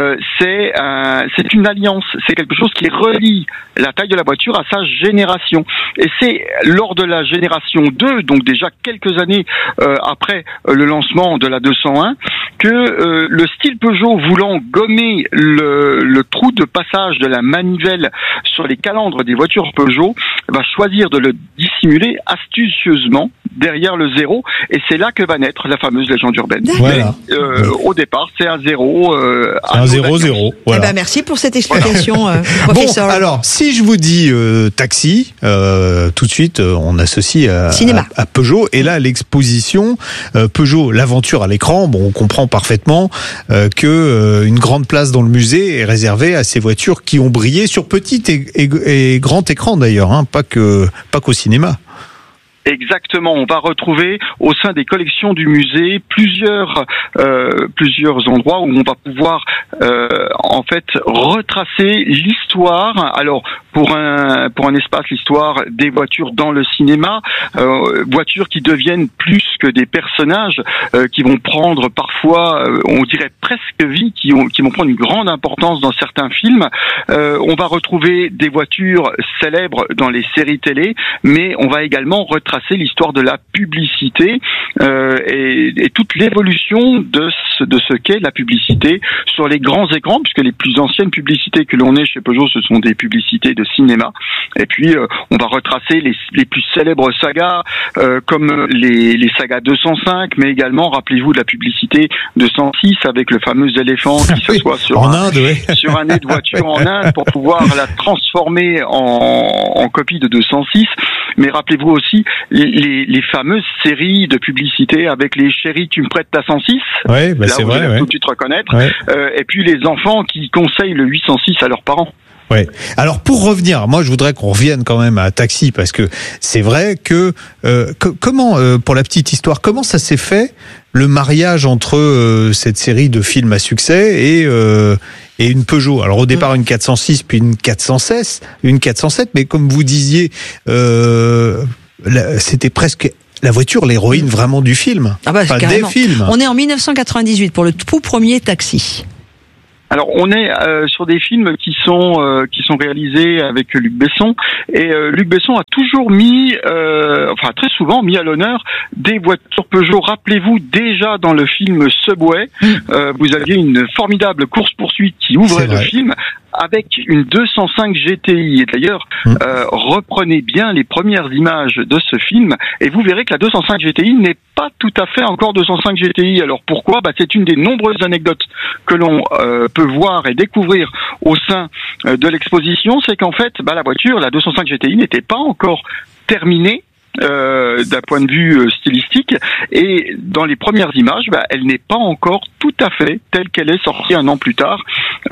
c'est une alliance. C'est quelque chose qui relie la taille de la voiture à sa génération. Et c'est lors de la génération 2, donc déjà quelques années après le lancement de la 201, que le style Peugeot, voulant gommer le trou de passage de la manivelle sur les calandres des voitures Peugeot, va choisir de le dissimuler astucieusement derrière le zéro, et c'est là que va naître la fameuse légende urbaine. Voilà. Au départ, c'est un zéro. Un 0-0. Voilà. Eh ben, merci pour cette explication, professeur. Bon, alors, si je vous dis taxi, tout de suite, on associe à Peugeot. Et là, l'exposition Peugeot, l'aventure à l'écran, bon, on comprend parfaitement que une grande place dans le musée est réservée à ces voitures qui ont brillé sur petit et grand écran d'ailleurs, hein, pas qu'au cinéma. Exactement, on va retrouver au sein des collections du musée plusieurs endroits où on va pouvoir en fait retracer l'histoire. Alors pour un espace, l'histoire des voitures dans le cinéma, voitures qui deviennent plus que des personnages, qui vont prendre parfois, on dirait presque vie, qui vont prendre une grande importance dans certains films. On va retrouver des voitures célèbres dans les séries télé, mais on va également retracer l'histoire de la publicité et toute l'évolution de ce qu'est la publicité sur les grands écrans, puisque les plus anciennes publicités que l'on ait chez Peugeot, ce sont des publicités de cinéma. Et puis on va retracer les plus célèbres sagas comme les sagas 205, mais également, rappelez-vous, de la publicité de 106 avec le fameux éléphant qui s'assoit sur un nez de voiture en Inde pour pouvoir la transformer en copie de 206. mais rappelez-vous aussi les fameuses séries de publicité avec les chéris, tu me prêtes ta 106. Ouais, bah c'est vrai. Tout de suite reconnaître. Ouais. Et puis les enfants qui conseillent le 806 à leurs parents. Ouais. Alors pour revenir, moi je voudrais qu'on revienne quand même à Taxi parce que c'est vrai que comment pour la petite histoire, comment ça s'est fait le mariage entre cette série de films à succès et une Peugeot. Alors au départ une 406 puis une 407, mais comme vous disiez, c'était presque la voiture, l'héroïne vraiment du film. Ah bah, pas carrément. Des films. On est en 1998 pour le tout premier Taxi. Alors on est sur des films qui sont réalisés avec Luc Besson et Luc Besson a toujours mis, très souvent mis à l'honneur des voitures Peugeot. Rappelez-vous déjà dans le film Subway, vous aviez une formidable course-poursuite qui ouvrait le film avec une 205 GTI. Et d'ailleurs, reprenez bien les premières images de ce film et vous verrez que la 205 GTI n'est pas tout à fait encore 205 GTI. Alors pourquoi ? C'est une des nombreuses anecdotes que l'on peut voir et découvrir au sein de l'exposition. C'est qu'en fait, la voiture, la 205 GTI, n'était pas encore terminée d'un point de vue stylistique, et dans les premières images, elle n'est pas encore tout à fait telle qu'elle est sortie un an plus tard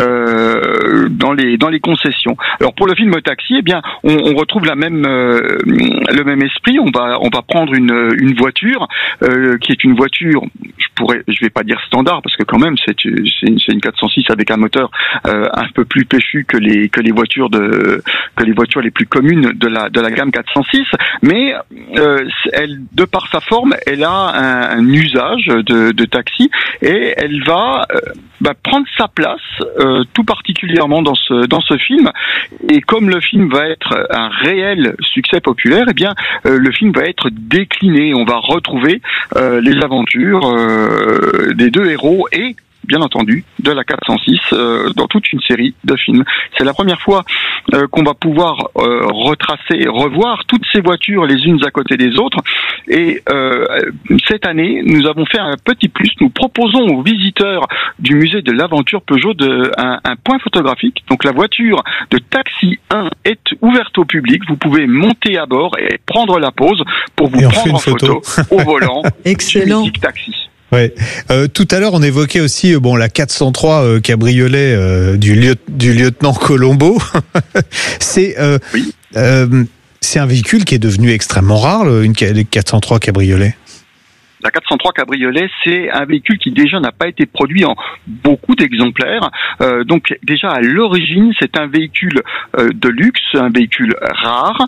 dans les concessions. Alors pour le film Taxi, on retrouve le même esprit. On va prendre une voiture qui est une voiture, je vais pas dire standard parce que quand même c'est une 406 avec un moteur un peu plus péchu que les voitures les plus communes de la gamme 406, mais elle, de par sa forme, elle a un usage de taxi et elle va prendre sa place tout particulièrement dans ce film. Et comme le film va être un réel succès populaire, le film va être décliné. On va retrouver les aventures des deux héros et bien entendu de la 406 dans toute une série de films. C'est la première fois qu'on va pouvoir retracer, revoir toutes ces voitures les unes à côté des autres. Et cette année, nous avons fait un petit plus. Nous proposons aux visiteurs du musée de l'aventure Peugeot un point photographique. Donc la voiture de Taxi 1 est ouverte au public. Vous pouvez monter à bord et prendre la pause pour vous prendre en photo au volant. Excellent. Du Taxi. Ouais. Tout à l'heure, on évoquait aussi la 403 cabriolet du lieutenant Colombo. C'est un véhicule qui est devenu extrêmement rare, une 403 cabriolet. La 403 cabriolet, c'est un véhicule qui déjà n'a pas été produit en beaucoup d'exemplaires. Donc déjà à l'origine, c'est un véhicule de luxe, un véhicule rare.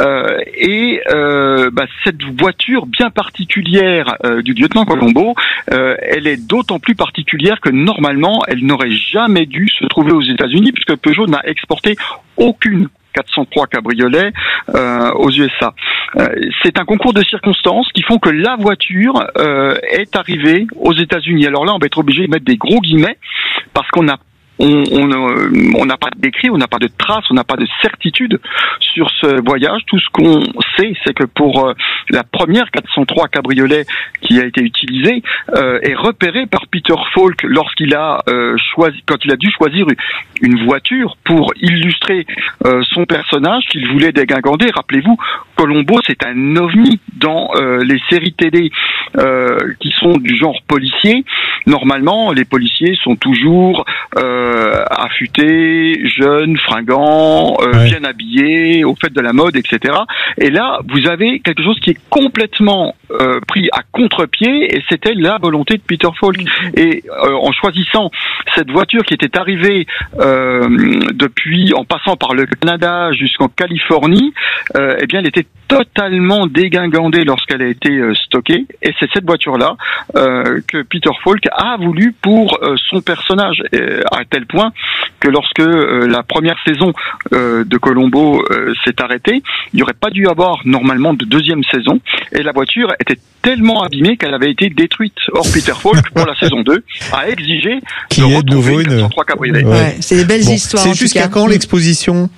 Cette voiture bien particulière du lieutenant Colombo, elle est d'autant plus particulière que normalement, elle n'aurait jamais dû se trouver aux États-Unis puisque Peugeot n'a exporté aucune 403 cabriolet aux USA. C'est un concours de circonstances qui font que la voiture est arrivée aux États-Unis. Alors là, on va être obligé de mettre des gros guillemets parce qu'on n'a pas d'écrit, on n'a pas de traces, on n'a pas de certitude sur ce voyage. Tout ce qu'on sait, c'est que pour la première 403 cabriolet qui a été utilisée, est repérée par Peter Falk lorsqu'il a quand il a dû choisir une voiture pour illustrer son personnage qu'il voulait déglinguer. Rappelez-vous, Colombo, c'est un ovni dans les séries télé qui sont du genre policier. Normalement, les policiers sont toujours affûtés, jeunes, fringants, bien habillés, au fait de la mode, etc. Et là, vous avez quelque chose qui est complètement pris à contre-pied, et c'était la volonté de Peter Falk. Et en choisissant cette voiture qui était arrivée en passant par le Canada jusqu'en Californie, elle était totalement dégingandée lorsqu'elle a été stockée, et c'est cette voiture-là que Peter Falk a voulu pour son personnage, à tel point que lorsque la première saison de Colombo s'est arrêtée, il n'y aurait pas dû avoir normalement de deuxième saison, et la voiture était tellement abîmée qu'elle avait été détruite. Or, Peter Falk, pour la saison 2, a exigé de retrouver une 403 cabriolet. C'est des belles histoires. C'est jusqu'à quand l'exposition ?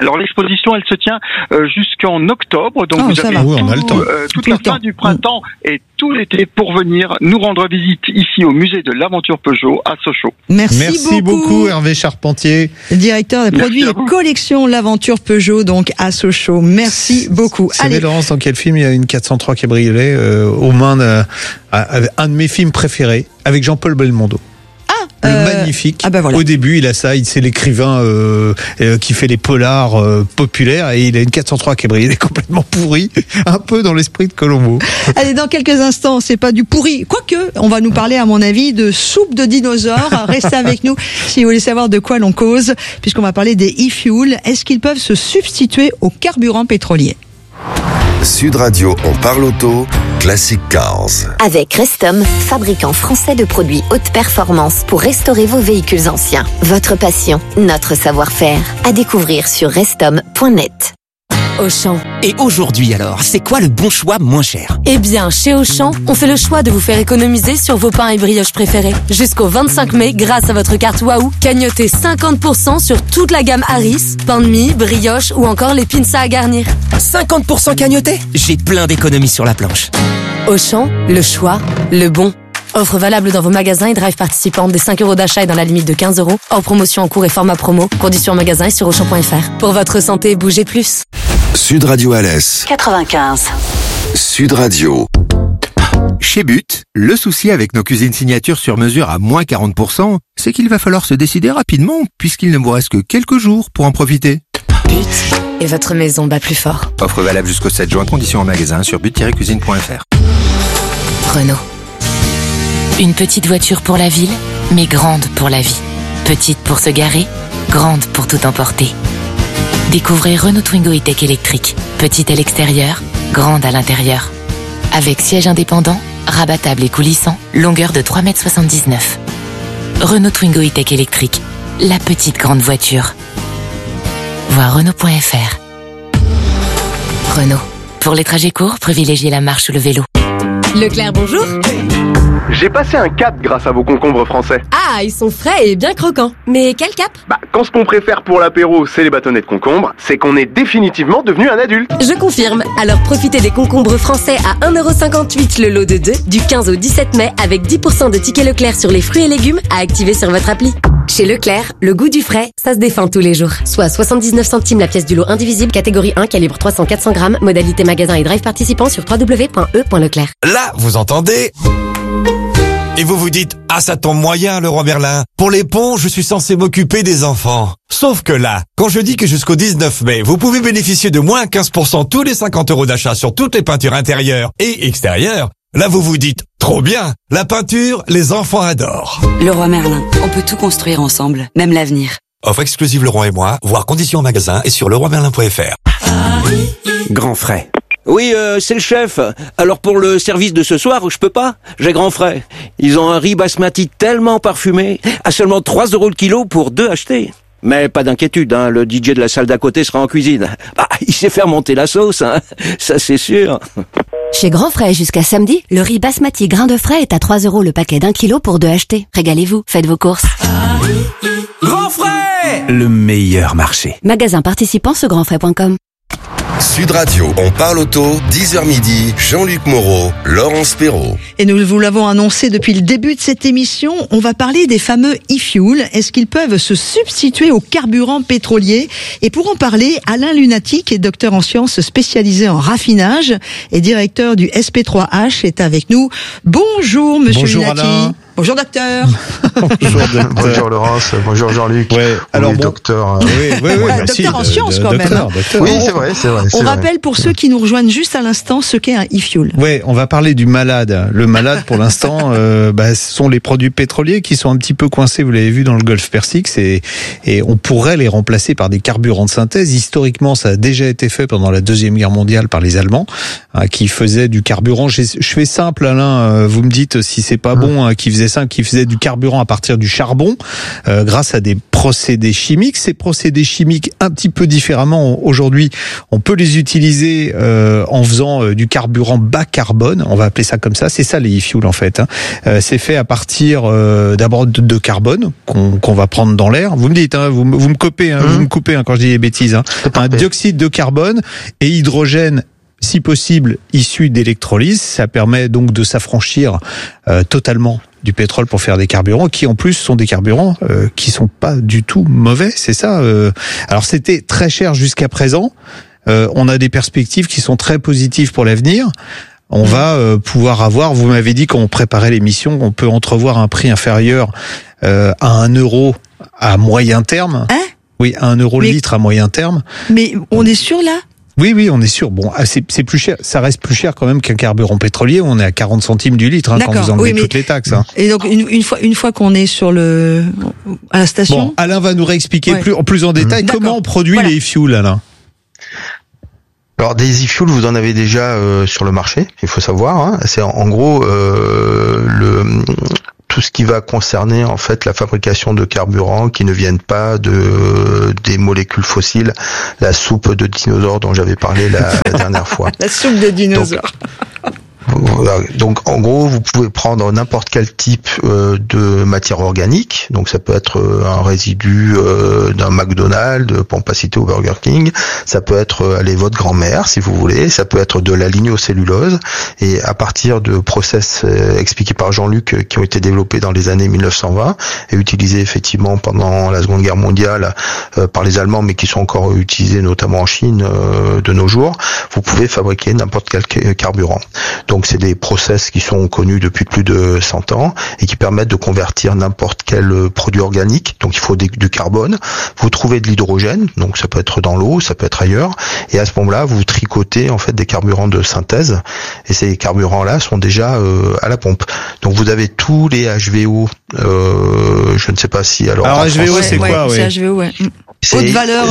Alors l'exposition, elle se tient jusqu'en octobre, donc vous avez on a le temps. toute la fin du printemps et tout l'été pour venir nous rendre visite ici au musée de l'aventure Peugeot à Sochaux. Merci beaucoup Hervé Charpentier, directeur des produits et collection l'aventure Peugeot donc à Sochaux. Merci beaucoup. Allez, Laurence, dans quel film il y a une 403 cabriolet aux mains d'un de mes films préférés avec Jean-Paul Belmondo. Magnifique. Voilà. Au début, il a ça. C'est l'écrivain qui fait les polars populaires et il a une 403 cabriolet complètement pourri, un peu dans l'esprit de Colombo. Allez, dans quelques instants, c'est pas du pourri. Quoique, on va nous parler, à mon avis, de soupe de dinosaures. Restez avec nous si vous voulez savoir de quoi l'on cause, puisqu'on va parler des e-fuels. Est-ce qu'ils peuvent se substituer aux carburants pétroliers? Sud Radio, on parle auto, Classic Cars. Avec Restom, fabricant français de produits haute performance pour restaurer vos véhicules anciens. Votre passion, notre savoir-faire. À découvrir sur restom.net. Auchan. Et aujourd'hui alors, c'est quoi le bon choix moins cher? Eh bien, chez Auchan, on fait le choix de vous faire économiser sur vos pains et brioches préférés. Jusqu'au 25 mai, grâce à votre carte Waouh, cagnotez 50% sur toute la gamme Harris, pain de mie, brioche ou encore les pinces à garnir. 50% cagnoté? J'ai plein d'économies sur la planche. Auchan, le choix, le bon. Offre valable dans vos magasins et drive participants des 5 € d'achat et dans la limite de 15 €. Hors promotion en cours et format promo. Conditions en magasin et sur Auchan.fr. Pour votre santé, bougez plus. Sud Radio Alès 95. Sud Radio. Chez But, le souci avec nos cuisines signatures sur mesure à moins 40%, c'est qu'il va falloir se décider rapidement puisqu'il ne vous reste que quelques jours pour en profiter. But et votre maison bat plus fort. Offre valable jusqu'au 7 juin, conditions en magasin sur but-cuisine.fr. Renault. Une petite voiture pour la ville, mais grande pour la vie. Petite pour se garer, grande pour tout emporter. Découvrez Renault Twingo E-Tech électrique. Petite à l'extérieur, grande à l'intérieur. Avec siège indépendant, rabattable et coulissant, longueur de 3,79 m. Renault Twingo E-Tech électrique. La petite grande voiture. Voir Renault.fr. Renault. Pour les trajets courts, privilégiez la marche ou le vélo. Leclerc, bonjour. J'ai passé un cap grâce à vos concombres français. Ah, ils sont frais et bien croquants. Mais quel cap? Quand ce qu'on préfère pour l'apéro, c'est les bâtonnets de concombre, c'est qu'on est définitivement devenu un adulte. Je confirme. Alors profitez des concombres français à 1,58 € le lot de 2 du 15 au 17 mai avec 10% de tickets Leclerc sur les fruits et légumes à activer sur votre appli. Chez Leclerc, le goût du frais, ça se défend tous les jours. Soit 79 centimes la pièce du lot indivisible, catégorie 1, calibre 300-400 grammes, modalité magasin et drive participant sur www.e.leclerc. Là, vous entendez? Et vous vous dites, ah ça tombe moyen Leroy Merlin. Pour les ponts, je suis censé m'occuper des enfants. Sauf que là, quand je dis que jusqu'au 19 mai, vous pouvez bénéficier de moins 15% tous les 50 € d'achat sur toutes les peintures intérieures et extérieures, là vous vous dites, trop bien, la peinture, les enfants adorent. Leroy Merlin, on peut tout construire ensemble, même l'avenir. Offre exclusive Leroy et moi, voir conditions en magasin et sur leroymerlin.fr. Grand frais. Oui, c'est le chef. Alors pour le service de ce soir, je peux pas. J'ai grand frais. Ils ont un riz basmati tellement parfumé, à seulement 3 € le kilo pour 2 achetés. Mais pas d'inquiétude, hein, le DJ de la salle d'à côté sera en cuisine. Il sait faire monter la sauce, hein, ça c'est sûr. Chez Grand Frais, jusqu'à samedi, le riz basmati grain de frais est à 3 € le paquet d'1 kilo pour 2 achetés. Régalez-vous, faites vos courses. Grand Frais, le meilleur marché. Magasin participant sur grandfrais.com. Sud Radio, on parle auto, 10h midi, Jean-Luc Moreau, Laurence Perrault. Et nous vous l'avons annoncé depuis le début de cette émission, on va parler des fameux e-fuels. Est-ce qu'ils peuvent se substituer aux carburants pétroliers? Et pour en parler, Alain Lunatic, qui est docteur en sciences spécialisé en raffinage et directeur du SP3H, est avec nous. Bonjour Monsieur Lunatic. Alain. Bonjour docteur. Bonjour docteur. Bonjour Laurence, bonjour Jean-Luc. Ouais, alors docteur. Docteur en sciences quand même. Docteur. Oui, c'est vrai. On rappelle pour ceux qui nous rejoignent juste à l'instant ce qu'est un e-fuel. Ouais, on va parler du malade. Le malade, pour l'instant, ce sont les produits pétroliers qui sont un petit peu coincés. Vous l'avez vu dans le Golfe Persique, et on pourrait les remplacer par des carburants de synthèse. Historiquement, ça a déjà été fait pendant la Deuxième Guerre mondiale par les Allemands, qui faisaient du carburant. Je fais simple, Alain. Vous me dites si c'est pas bon, qui faisait disait ça, qui faisait du carburant à partir du charbon, grâce à des procédés chimiques. Ces procédés chimiques, un petit peu différemment aujourd'hui, on peut les utiliser en faisant du carburant bas carbone. On va appeler ça comme ça. C'est ça les e-fuels en fait. C'est fait à partir d'abord de carbone qu'on va prendre dans l'air. Vous me dites, vous me coupez, vous me coupez quand je dis des bêtises. Un dioxyde de carbone et hydrogène, si possible, issu d'électrolyse. Ça permet donc de s'affranchir totalement du pétrole pour faire des carburants, qui en plus sont des carburants qui sont pas du tout mauvais. C'est ça. Alors c'était très cher jusqu'à présent. On a des perspectives qui sont très positives pour l'avenir. On va pouvoir avoir, vous m'avez dit quand on préparait l'émission, on peut entrevoir un prix inférieur à 1 euro à moyen terme. Oui, à 1 euro le litre à moyen terme. Mais on est sûr là ? Oui, on est sûr. Bon, c'est plus cher. Ça reste plus cher quand même qu'un carburant pétrolier. On est à 40 centimes du litre quand vous enlevez toutes les taxes. Et donc une fois qu'on est sur à la station. Bon, Alain va nous réexpliquer plus en détail comment on produit les e-fuels, Alain. Alors des e-fuels, vous en avez déjà sur le marché, il faut savoir. C'est en gros tout ce qui va concerner en fait la fabrication de carburants qui ne viennent pas des molécules fossiles, la soupe de dinosaures dont j'avais parlé la dernière fois. La soupe de dinosaures. Donc en gros, vous pouvez prendre n'importe quel type de matière organique. Donc ça peut être un résidu d'un McDonald's, pour ne pas citer au Burger King. Ça peut être votre grand-mère, si vous voulez. Ça peut être de la lignocellulose. Et à partir de process expliqués par Jean-Luc qui ont été développés dans les années 1920 et utilisés effectivement pendant la Seconde Guerre mondiale par les Allemands, mais qui sont encore utilisés notamment en Chine de nos jours, vous pouvez fabriquer n'importe quel carburant. Donc c'est des process qui sont connus depuis plus de 100 ans et qui permettent de convertir n'importe quel produit organique. Donc il faut du carbone. Vous trouvez de l'hydrogène, donc ça peut être dans l'eau, ça peut être ailleurs. Et à ce moment-là, vous tricotez en fait des carburants de synthèse. Et ces carburants-là sont déjà à la pompe. Donc vous avez tous les HVO. Je ne sais pas si alors. Alors HVO, c'est quoi C'est HVO, ouais. Haute valeur.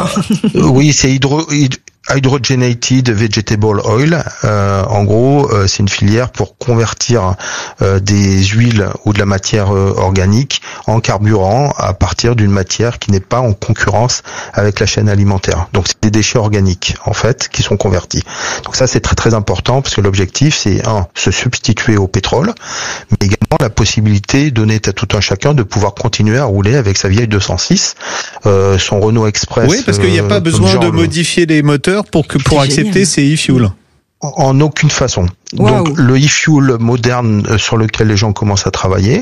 Oui, c'est Hydrogenated Vegetable Oil. En gros, c'est une filière pour convertir des huiles ou de la matière organique en carburant à partir d'une matière qui n'est pas en concurrence avec la chaîne alimentaire. Donc c'est des déchets organiques en fait qui sont convertis. Donc ça c'est très très important parce que l'objectif c'est se substituer au pétrole, mais également la possibilité donnée à tout un chacun de pouvoir continuer à rouler avec sa vieille 206, son Renault Express. Oui, parce qu'il n'y a pas besoin de modifier les moteurs pour accepter ces e-fuels. En aucune façon. Wow. Donc le e-fuel moderne sur lequel les gens commencent à travailler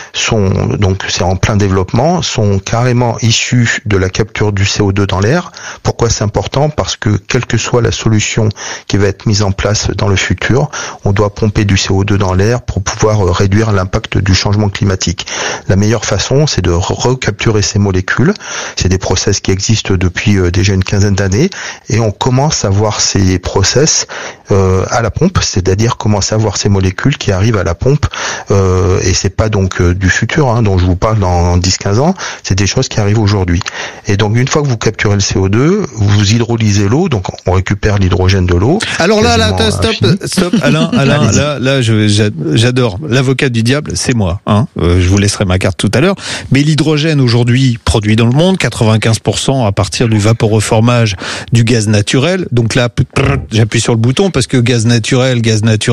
donc c'est en plein développement, sont carrément issus de la capture du CO2 dans l'air. Pourquoi c'est important? Parce que quelle que soit la solution qui va être mise en place dans le futur, on doit pomper du CO2 dans l'air pour pouvoir réduire l'impact du changement climatique. La meilleure façon, c'est de recapturer ces molécules. C'est des process qui existent depuis déjà une quinzaine d'années et on commence à voir ces process à la pompe, c'est-à-dire commencer à voir ces molécules qui arrivent à la pompe et c'est pas donc du futur dont je vous parle dans 10-15 ans, c'est des choses qui arrivent aujourd'hui. Et donc une fois que vous capturez le CO2, vous hydrolysez l'eau, donc on récupère l'hydrogène de l'eau. Alors là, stop, Alain, là, j'adore. L'avocat du diable, c'est moi. Je vous laisserai ma carte tout à l'heure. Mais l'hydrogène aujourd'hui produit dans le monde, 95% à partir du vaporeformage du gaz naturel. Donc là, j'appuie sur le bouton parce que gaz naturel,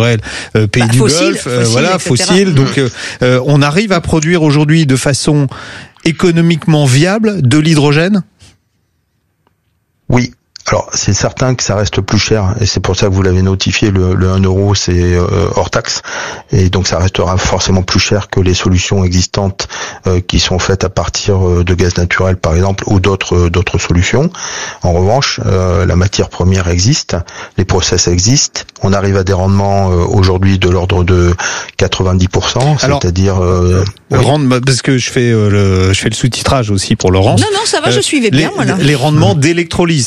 pays du Golfe, fossile. Donc on arrive à produire aujourd'hui de façon économiquement viable de l'hydrogène ? Oui. Alors, c'est certain que ça reste plus cher, et c'est pour ça que vous l'avez notifié, le 1 euro, c'est hors taxe, et donc ça restera forcément plus cher que les solutions existantes qui sont faites à partir de gaz naturel, par exemple, ou d'autres solutions. En revanche, la matière première existe, les process existent, on arrive à des rendements aujourd'hui de l'ordre de 90%, c'est-à-dire... parce que je fais le sous-titrage aussi pour Laurence. Non, ça va, je suivais bien, moi, là. Les rendements d'électrolyse, c'est-à-dire la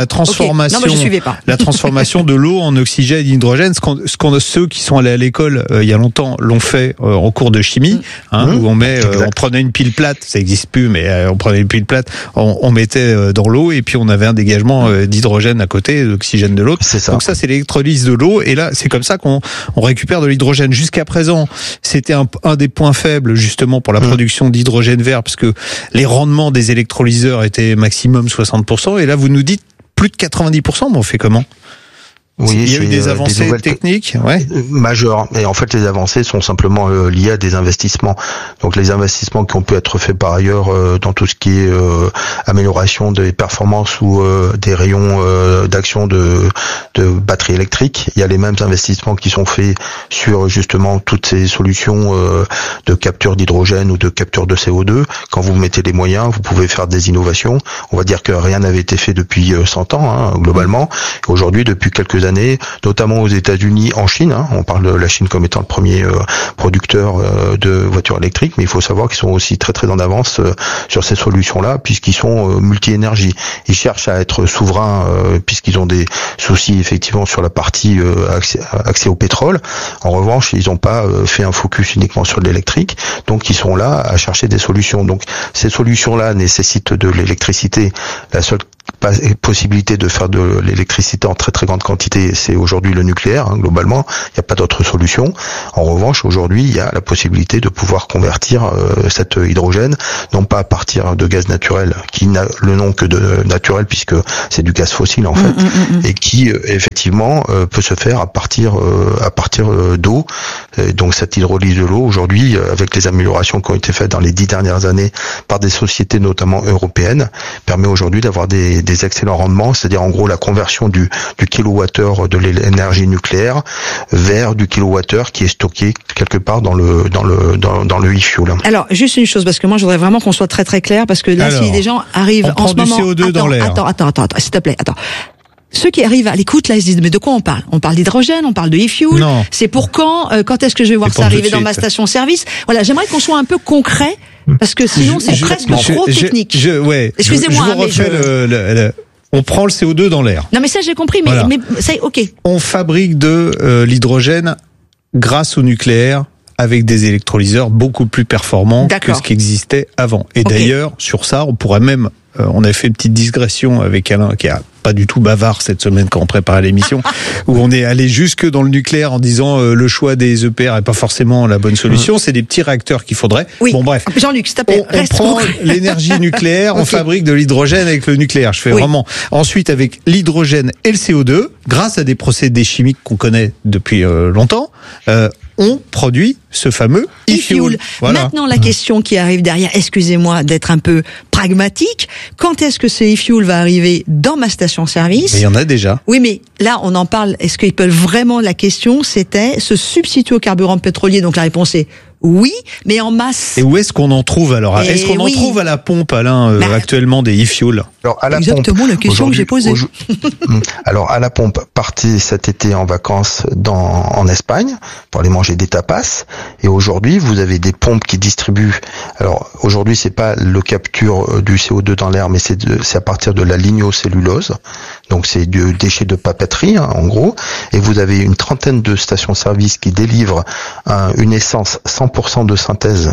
transformation, Non, moi, je suivais pas. la transformation de l'eau en oxygène et hydrogène. Ceux qui sont allés à l'école il y a longtemps l'ont fait en cours de chimie, où on prenait une pile plate, ça n'existe plus, mais on prenait une pile plate, on mettait dans l'eau et puis on avait un dégagement d'hydrogène à côté, d'oxygène de l'autre. C'est ça. Donc ça, c'est l'électrolyse de l'eau, et là, c'est comme ça qu'on récupère de l'hydrogène. Jusqu'à présent, c'était un des points faibles justement pour la production d'hydrogène vert, parce que les rendements des électrolyseurs étaient maximum 60%, et là, vous nous dites plus de 90%, mais on fait comment ? Oui, il y a eu des avancées techniques majeures. Et en fait, les avancées sont simplement liées à des investissements. Donc, les investissements qui ont pu être faits par ailleurs dans tout ce qui est amélioration des performances ou des rayons d'action de batteries électriques. Il y a les mêmes investissements qui sont faits sur justement toutes ces solutions de capture d'hydrogène ou de capture de CO2. Quand vous mettez les moyens, vous pouvez faire des innovations. On va dire que rien n'avait été fait depuis 100 ans, globalement. Et aujourd'hui, depuis quelques années, notamment aux États-Unis, en Chine. On parle de la Chine comme étant le premier producteur de voitures électriques, mais il faut savoir qu'ils sont aussi très très en avance sur ces solutions-là, puisqu'ils sont multi-énergie. Ils cherchent à être souverains, puisqu'ils ont des soucis effectivement sur la partie accès au pétrole. En revanche, ils n'ont pas fait un focus uniquement sur l'électrique, donc ils sont là à chercher des solutions. Donc ces solutions-là nécessitent de l'électricité. La seule possibilité de faire de l'électricité en très très grande quantité, c'est aujourd'hui le nucléaire, globalement. Il n'y a pas d'autre solution. En revanche, aujourd'hui, il y a la possibilité de pouvoir convertir cet hydrogène, non pas à partir de gaz naturel, qui n'a le nom que de naturel, puisque c'est du gaz fossile en fait, et qui effectivement peut se faire à partir d'eau. Donc cette hydrolyse de l'eau, aujourd'hui, avec les améliorations qui ont été faites dans les 10 dernières années par des sociétés notamment européennes, permet aujourd'hui d'avoir des excellents rendements, c'est-à-dire en gros la conversion du kilowattheure de l'énergie nucléaire vers du kilowattheure qui est stocké quelque part dans le e-fuel. Alors juste une chose, parce que moi je voudrais vraiment qu'on soit très très clair, parce que là si des gens arrivent en ce moment, on prend du CO2 dans l'air. Attends, s'il te plaît, attends. Ceux qui arrivent à l'écoute, là, ils se disent, mais de quoi on parle? On parle d'hydrogène, on parle de e-fuel. Non. C'est pour quand est-ce que je vais voir ça arriver dans ma station-service? Voilà, j'aimerais qu'on soit un peu concret, parce que sinon c'est presque trop technique. Excusez-moi, je vous refais on prend le CO2 dans l'air. Non, mais ça j'ai compris, mais, voilà. mais ça, ok. On fabrique de l'hydrogène grâce au nucléaire, avec des électrolyseurs beaucoup plus performants que ce qui existait avant. Et d'ailleurs, sur ça, on pourrait même... on avait fait une petite digression avec Alain, qui a pas du tout bavard cette semaine quand on préparait l'émission, où on est allé jusque dans le nucléaire en disant le choix des EPR est pas forcément la bonne solution, c'est des petits réacteurs qu'il faudrait. Oui. Bon bref, Jean-Luc, s'il te plaît, on prend l'énergie nucléaire, on fabrique de l'hydrogène avec le nucléaire. Je fais vraiment. Ensuite, avec l'hydrogène et le CO2, grâce à des procédés chimiques qu'on connaît depuis longtemps, on produit ce fameux e-fuel. Voilà. Maintenant, la question qui arrive derrière, excusez-moi d'être un peu pragmatique, quand est-ce que ce e-fuel va arriver dans ma station-service? Mais il y en a déjà. Oui, mais là, on en parle. Est-ce qu'ils peuvent vraiment... La question, c'était se substituer au carburant pétrolier. Donc la réponse est oui, mais en masse. Et où est-ce qu'on en trouve alors? Est-ce qu'on en trouve à la pompe, Alain, actuellement des e-fuel? Alors, à la exactement pompe, la question que j'ai posée. Alors à la pompe, partez cet été en vacances en Espagne pour aller manger des tapas. Et aujourd'hui, vous avez des pompes qui distribuent. Alors aujourd'hui, c'est pas le capture du CO2 dans l'air, mais c'est à partir de la lignocellulose. Donc c'est du déchet de papeterie, en gros. Et vous avez une trentaine de stations-service qui délivrent une essence 100% de synthèse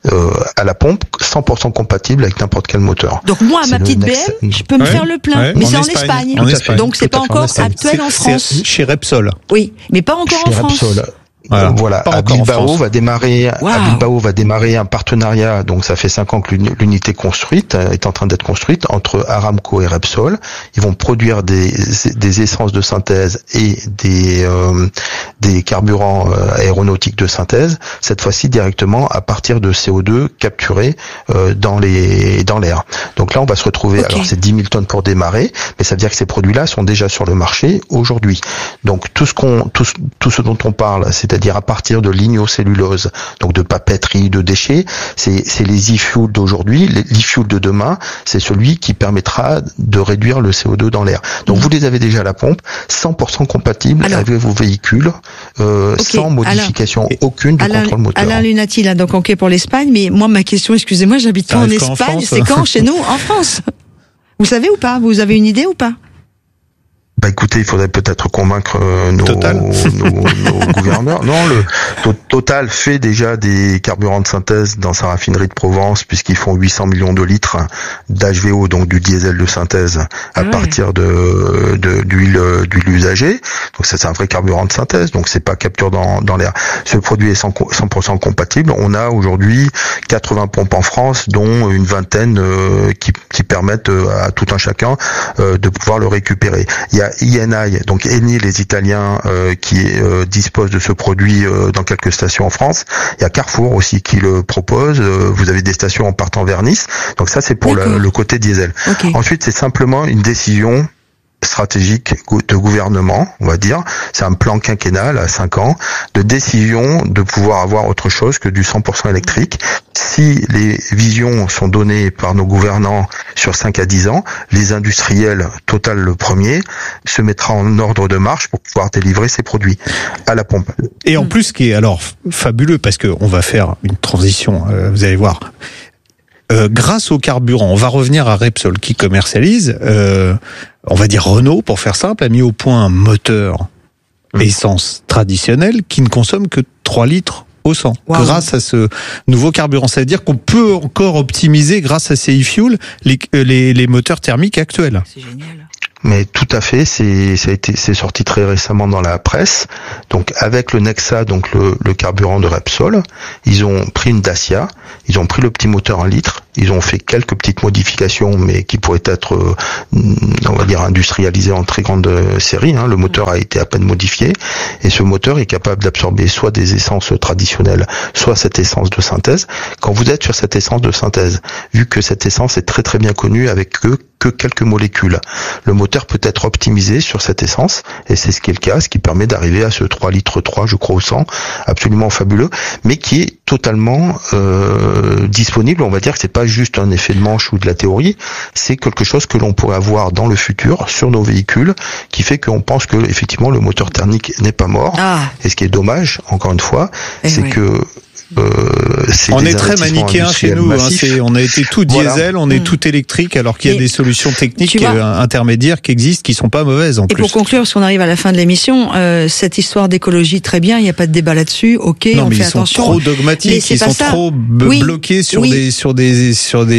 à la pompe, 100% compatible avec n'importe quel moteur. Donc moi, ma petite BM, je peux me faire le plein, mais c'est en Espagne. Donc c'est pas encore actuel en France. C'est chez Repsol. Oui, mais pas encore en France. Voilà, à Bilbao va démarrer un partenariat, donc ça fait 5 ans que l'unité est en train d'être construite entre Aramco et Repsol. Ils vont produire des essences de synthèse et des carburants aéronautiques de synthèse, cette fois-ci directement à partir de CO2 capturé dans l'air. Donc là, on va se retrouver, alors c'est 10 000 tonnes pour démarrer, mais ça veut dire que ces produits-là sont déjà sur le marché aujourd'hui. Donc tout ce dont on parle, c'est-à-dire à partir de lignocellulose, donc de papeterie, de déchets, c'est les e-fuels d'aujourd'hui. L'e-fuel de demain, c'est celui qui permettra de réduire le CO2 dans l'air. Donc vous les avez déjà à la pompe, 100% compatibles avec vos véhicules, sans modification aucune du contrôle moteur. Alain Lunati, là, donc ok pour l'Espagne, mais moi ma question, excusez-moi, j'habite pas en Espagne, c'est quand chez nous en France? Vous savez ou pas? Vous avez une idée ou pas? Écoutez, il faudrait peut-être convaincre nos gouverneurs. Non, le Total fait déjà des carburants de synthèse dans sa raffinerie de Provence, puisqu'ils font 800 millions de litres d'HVO, donc du diesel de synthèse, à partir d'huile usagée. Donc ça, c'est un vrai carburant de synthèse, donc c'est pas capture dans l'air. Ce produit est 100% compatible. On a aujourd'hui 80 pompes en France, dont une vingtaine qui permettent à tout un chacun de pouvoir le récupérer. Il y a Eni, donc Eni, les Italiens, qui disposent de ce produit dans quelques stations en France. Il y a Carrefour aussi qui le propose. Vous avez des stations en partant vers Nice. Donc ça, c'est pour le côté diesel. Okay. Ensuite, c'est simplement une décision stratégique de gouvernement, on va dire. C'est un plan quinquennal à 5 ans de décision de pouvoir avoir autre chose que du 100% électrique. Si les visions sont données par nos gouvernants sur 5 à 10 ans, les industriels, Total le premier, se mettra en ordre de marche pour pouvoir délivrer ces produits à la pompe. Et en plus, ce qui est alors fabuleux, parce que on va faire une transition, vous allez voir. Grâce au carburant, on va revenir à Repsol qui commercialise, on va dire Renault pour faire simple, a mis au point un moteur essence traditionnel qui ne consomme que 3 litres au 100. Wow. Grâce à ce nouveau carburant, ça veut dire qu'on peut encore optimiser grâce à ces e-fuels les moteurs thermiques actuels. C'est génial. Mais tout à fait, c'est sorti très récemment dans la presse. Donc avec le Nexa, donc le carburant de Repsol, ils ont pris une Dacia, ils ont pris le petit moteur 1 litre, ils ont fait quelques petites modifications, mais qui pourraient être, on va dire, industrialisées en très grande série. Le moteur a été à peine modifié, et ce moteur est capable d'absorber soit des essences traditionnelles, soit cette essence de synthèse. Quand vous êtes sur cette essence de synthèse, vu que cette essence est très très bien connue avec que quelques molécules, le moteur peut être optimisé sur cette essence, et c'est ce qui est le cas, ce qui permet d'arriver à ce 3 litres 3, je crois, au 100, absolument fabuleux, mais qui est totalement disponible. On va dire que c'est pas juste un effet de manche ou de la théorie, c'est quelque chose que l'on pourrait avoir dans le futur sur nos véhicules, qui fait qu'on pense que effectivement le moteur thermique n'est pas mort. Et ce qui est dommage, encore une fois, c'est que on est très manichéen chez nous, on a été tout diesel, on est tout électrique, alors qu'il y a des solutions techniques intermédiaires qui existent, qui sont pas mauvaises en plus. Et pour conclure, parce qu'on arrive à la fin de l'émission, cette histoire d'écologie, très bien, il n'y a pas de débat là-dessus, ok, non, on mais fait ils attention. sont trop dogmatiques, ils sont trop bloqués sur des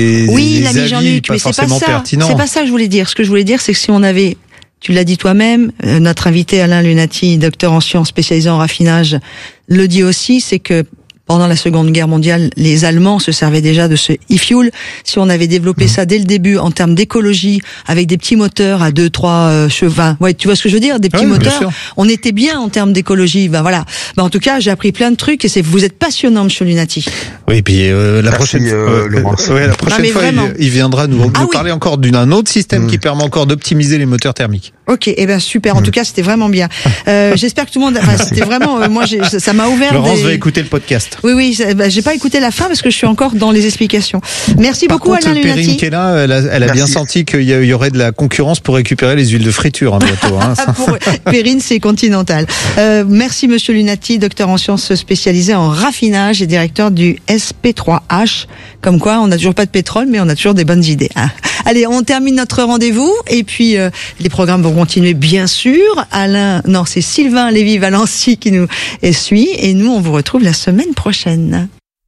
avis pas forcément pertinents. C'est pas ça que je voulais dire. Ce que je voulais dire, c'est que si on avait, tu l'as dit toi-même, notre invité Alain Lunati, docteur en sciences spécialisé en raffinage, le dit aussi, c'est que pendant la Seconde Guerre mondiale, les Allemands se servaient déjà de ce e-fuel. Si on avait développé ça dès le début en termes d'écologie, avec des petits moteurs à 2-3 chevaux, ouais, tu vois ce que je veux dire, des petits moteurs, on était bien en termes d'écologie. Ben, en tout cas, j'ai appris plein de trucs et vous êtes passionnant, Monsieur Lunati. Oui, et puis la prochaine fois, il viendra nous parler encore d'un autre système qui permet encore d'optimiser les moteurs thermiques. Ok, super. En tout cas, c'était vraiment bien. J'espère que tout le monde. C'était vraiment. Moi, ça m'a ouvert. Laurence va écouter le podcast. Oui, j'ai pas écouté la fin parce que je suis encore dans les explications. Merci beaucoup, Alain Lunati. Perrine qui est là, elle a bien senti qu'il y aurait de la concurrence pour récupérer les huiles de friture bientôt. Perrine, c'est Continental. Merci, Monsieur Lunati, docteur en sciences spécialisé en raffinage et directeur du SP3H. Comme quoi, on n'a toujours pas de pétrole, mais on a toujours des bonnes idées. Allez, on termine notre rendez-vous et puis les programmes vont continuer, bien sûr. C'est Sylvain Lévy-Valency qui nous suit et nous, on vous retrouve la semaine prochaine.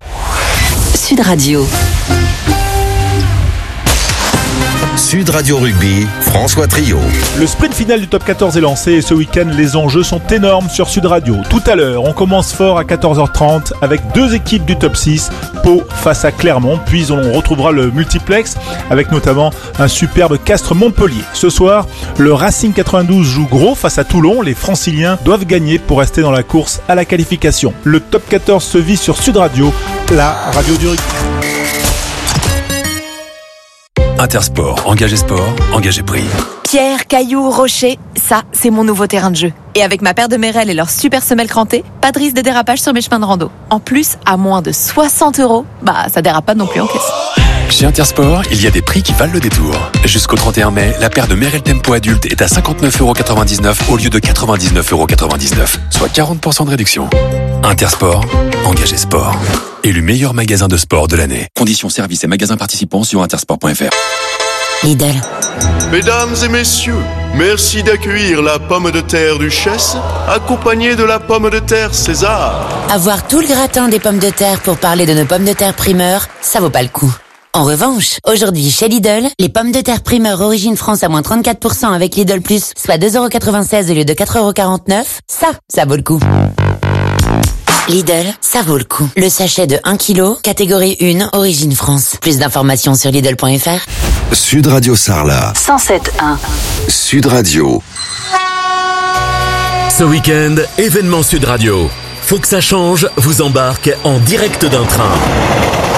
Sud Radio. Sud Radio Rugby, François Trio. Le sprint final du top 14 est lancé et ce week-end, les enjeux sont énormes sur Sud Radio. Tout à l'heure, on commence fort à 14h30 avec 2 équipes du top 6, Pau face à Clermont, puis on retrouvera le multiplex avec notamment un superbe Castres-Montpellier. Ce soir, le Racing 92 joue gros face à Toulon. Les Franciliens doivent gagner pour rester dans la course à la qualification. Le top 14 se vit sur Sud Radio, la radio du rugby. Intersport, engagé sport, engagé prix. Pierre, cailloux, rocher, ça, c'est mon nouveau terrain de jeu. Et avec ma paire de Merrell et leur super semelle crantée, pas de risque de dérapage sur mes chemins de rando. En plus, à moins de 60 €, ça dérape pas non plus en caisse. Chez Intersport, il y a des prix qui valent le détour. Jusqu'au 31 mai, la paire de Merrell Tempo adulte est à 59,99 € au lieu de 99,99 €, soit 40% de réduction. Intersport, engagé sport. Élu meilleur magasin de sport de l'année. Conditions, services et magasins participants sur intersport.fr. Lidl. Mesdames et messieurs, Merci d'accueillir la pomme de terre Duchesse, accompagnée de la pomme de terre César. Avoir tout le gratin des pommes de terre pour parler de nos pommes de terre primeur, ça vaut pas le coup. En revanche, aujourd'hui chez Lidl, les pommes de terre primeur Origine France à moins 34% avec Lidl Plus, soit 2,96€ au lieu de 4,49€, ça vaut le coup. Lidl, ça vaut le coup. Le sachet de 1 kg, catégorie 1, Origine France. Plus d'informations sur Lidl.fr. Sud Radio Sarlat. 107.1. Sud Radio. Ce week-end, événement Sud Radio. Faut que ça change vous embarque en direct d'un train.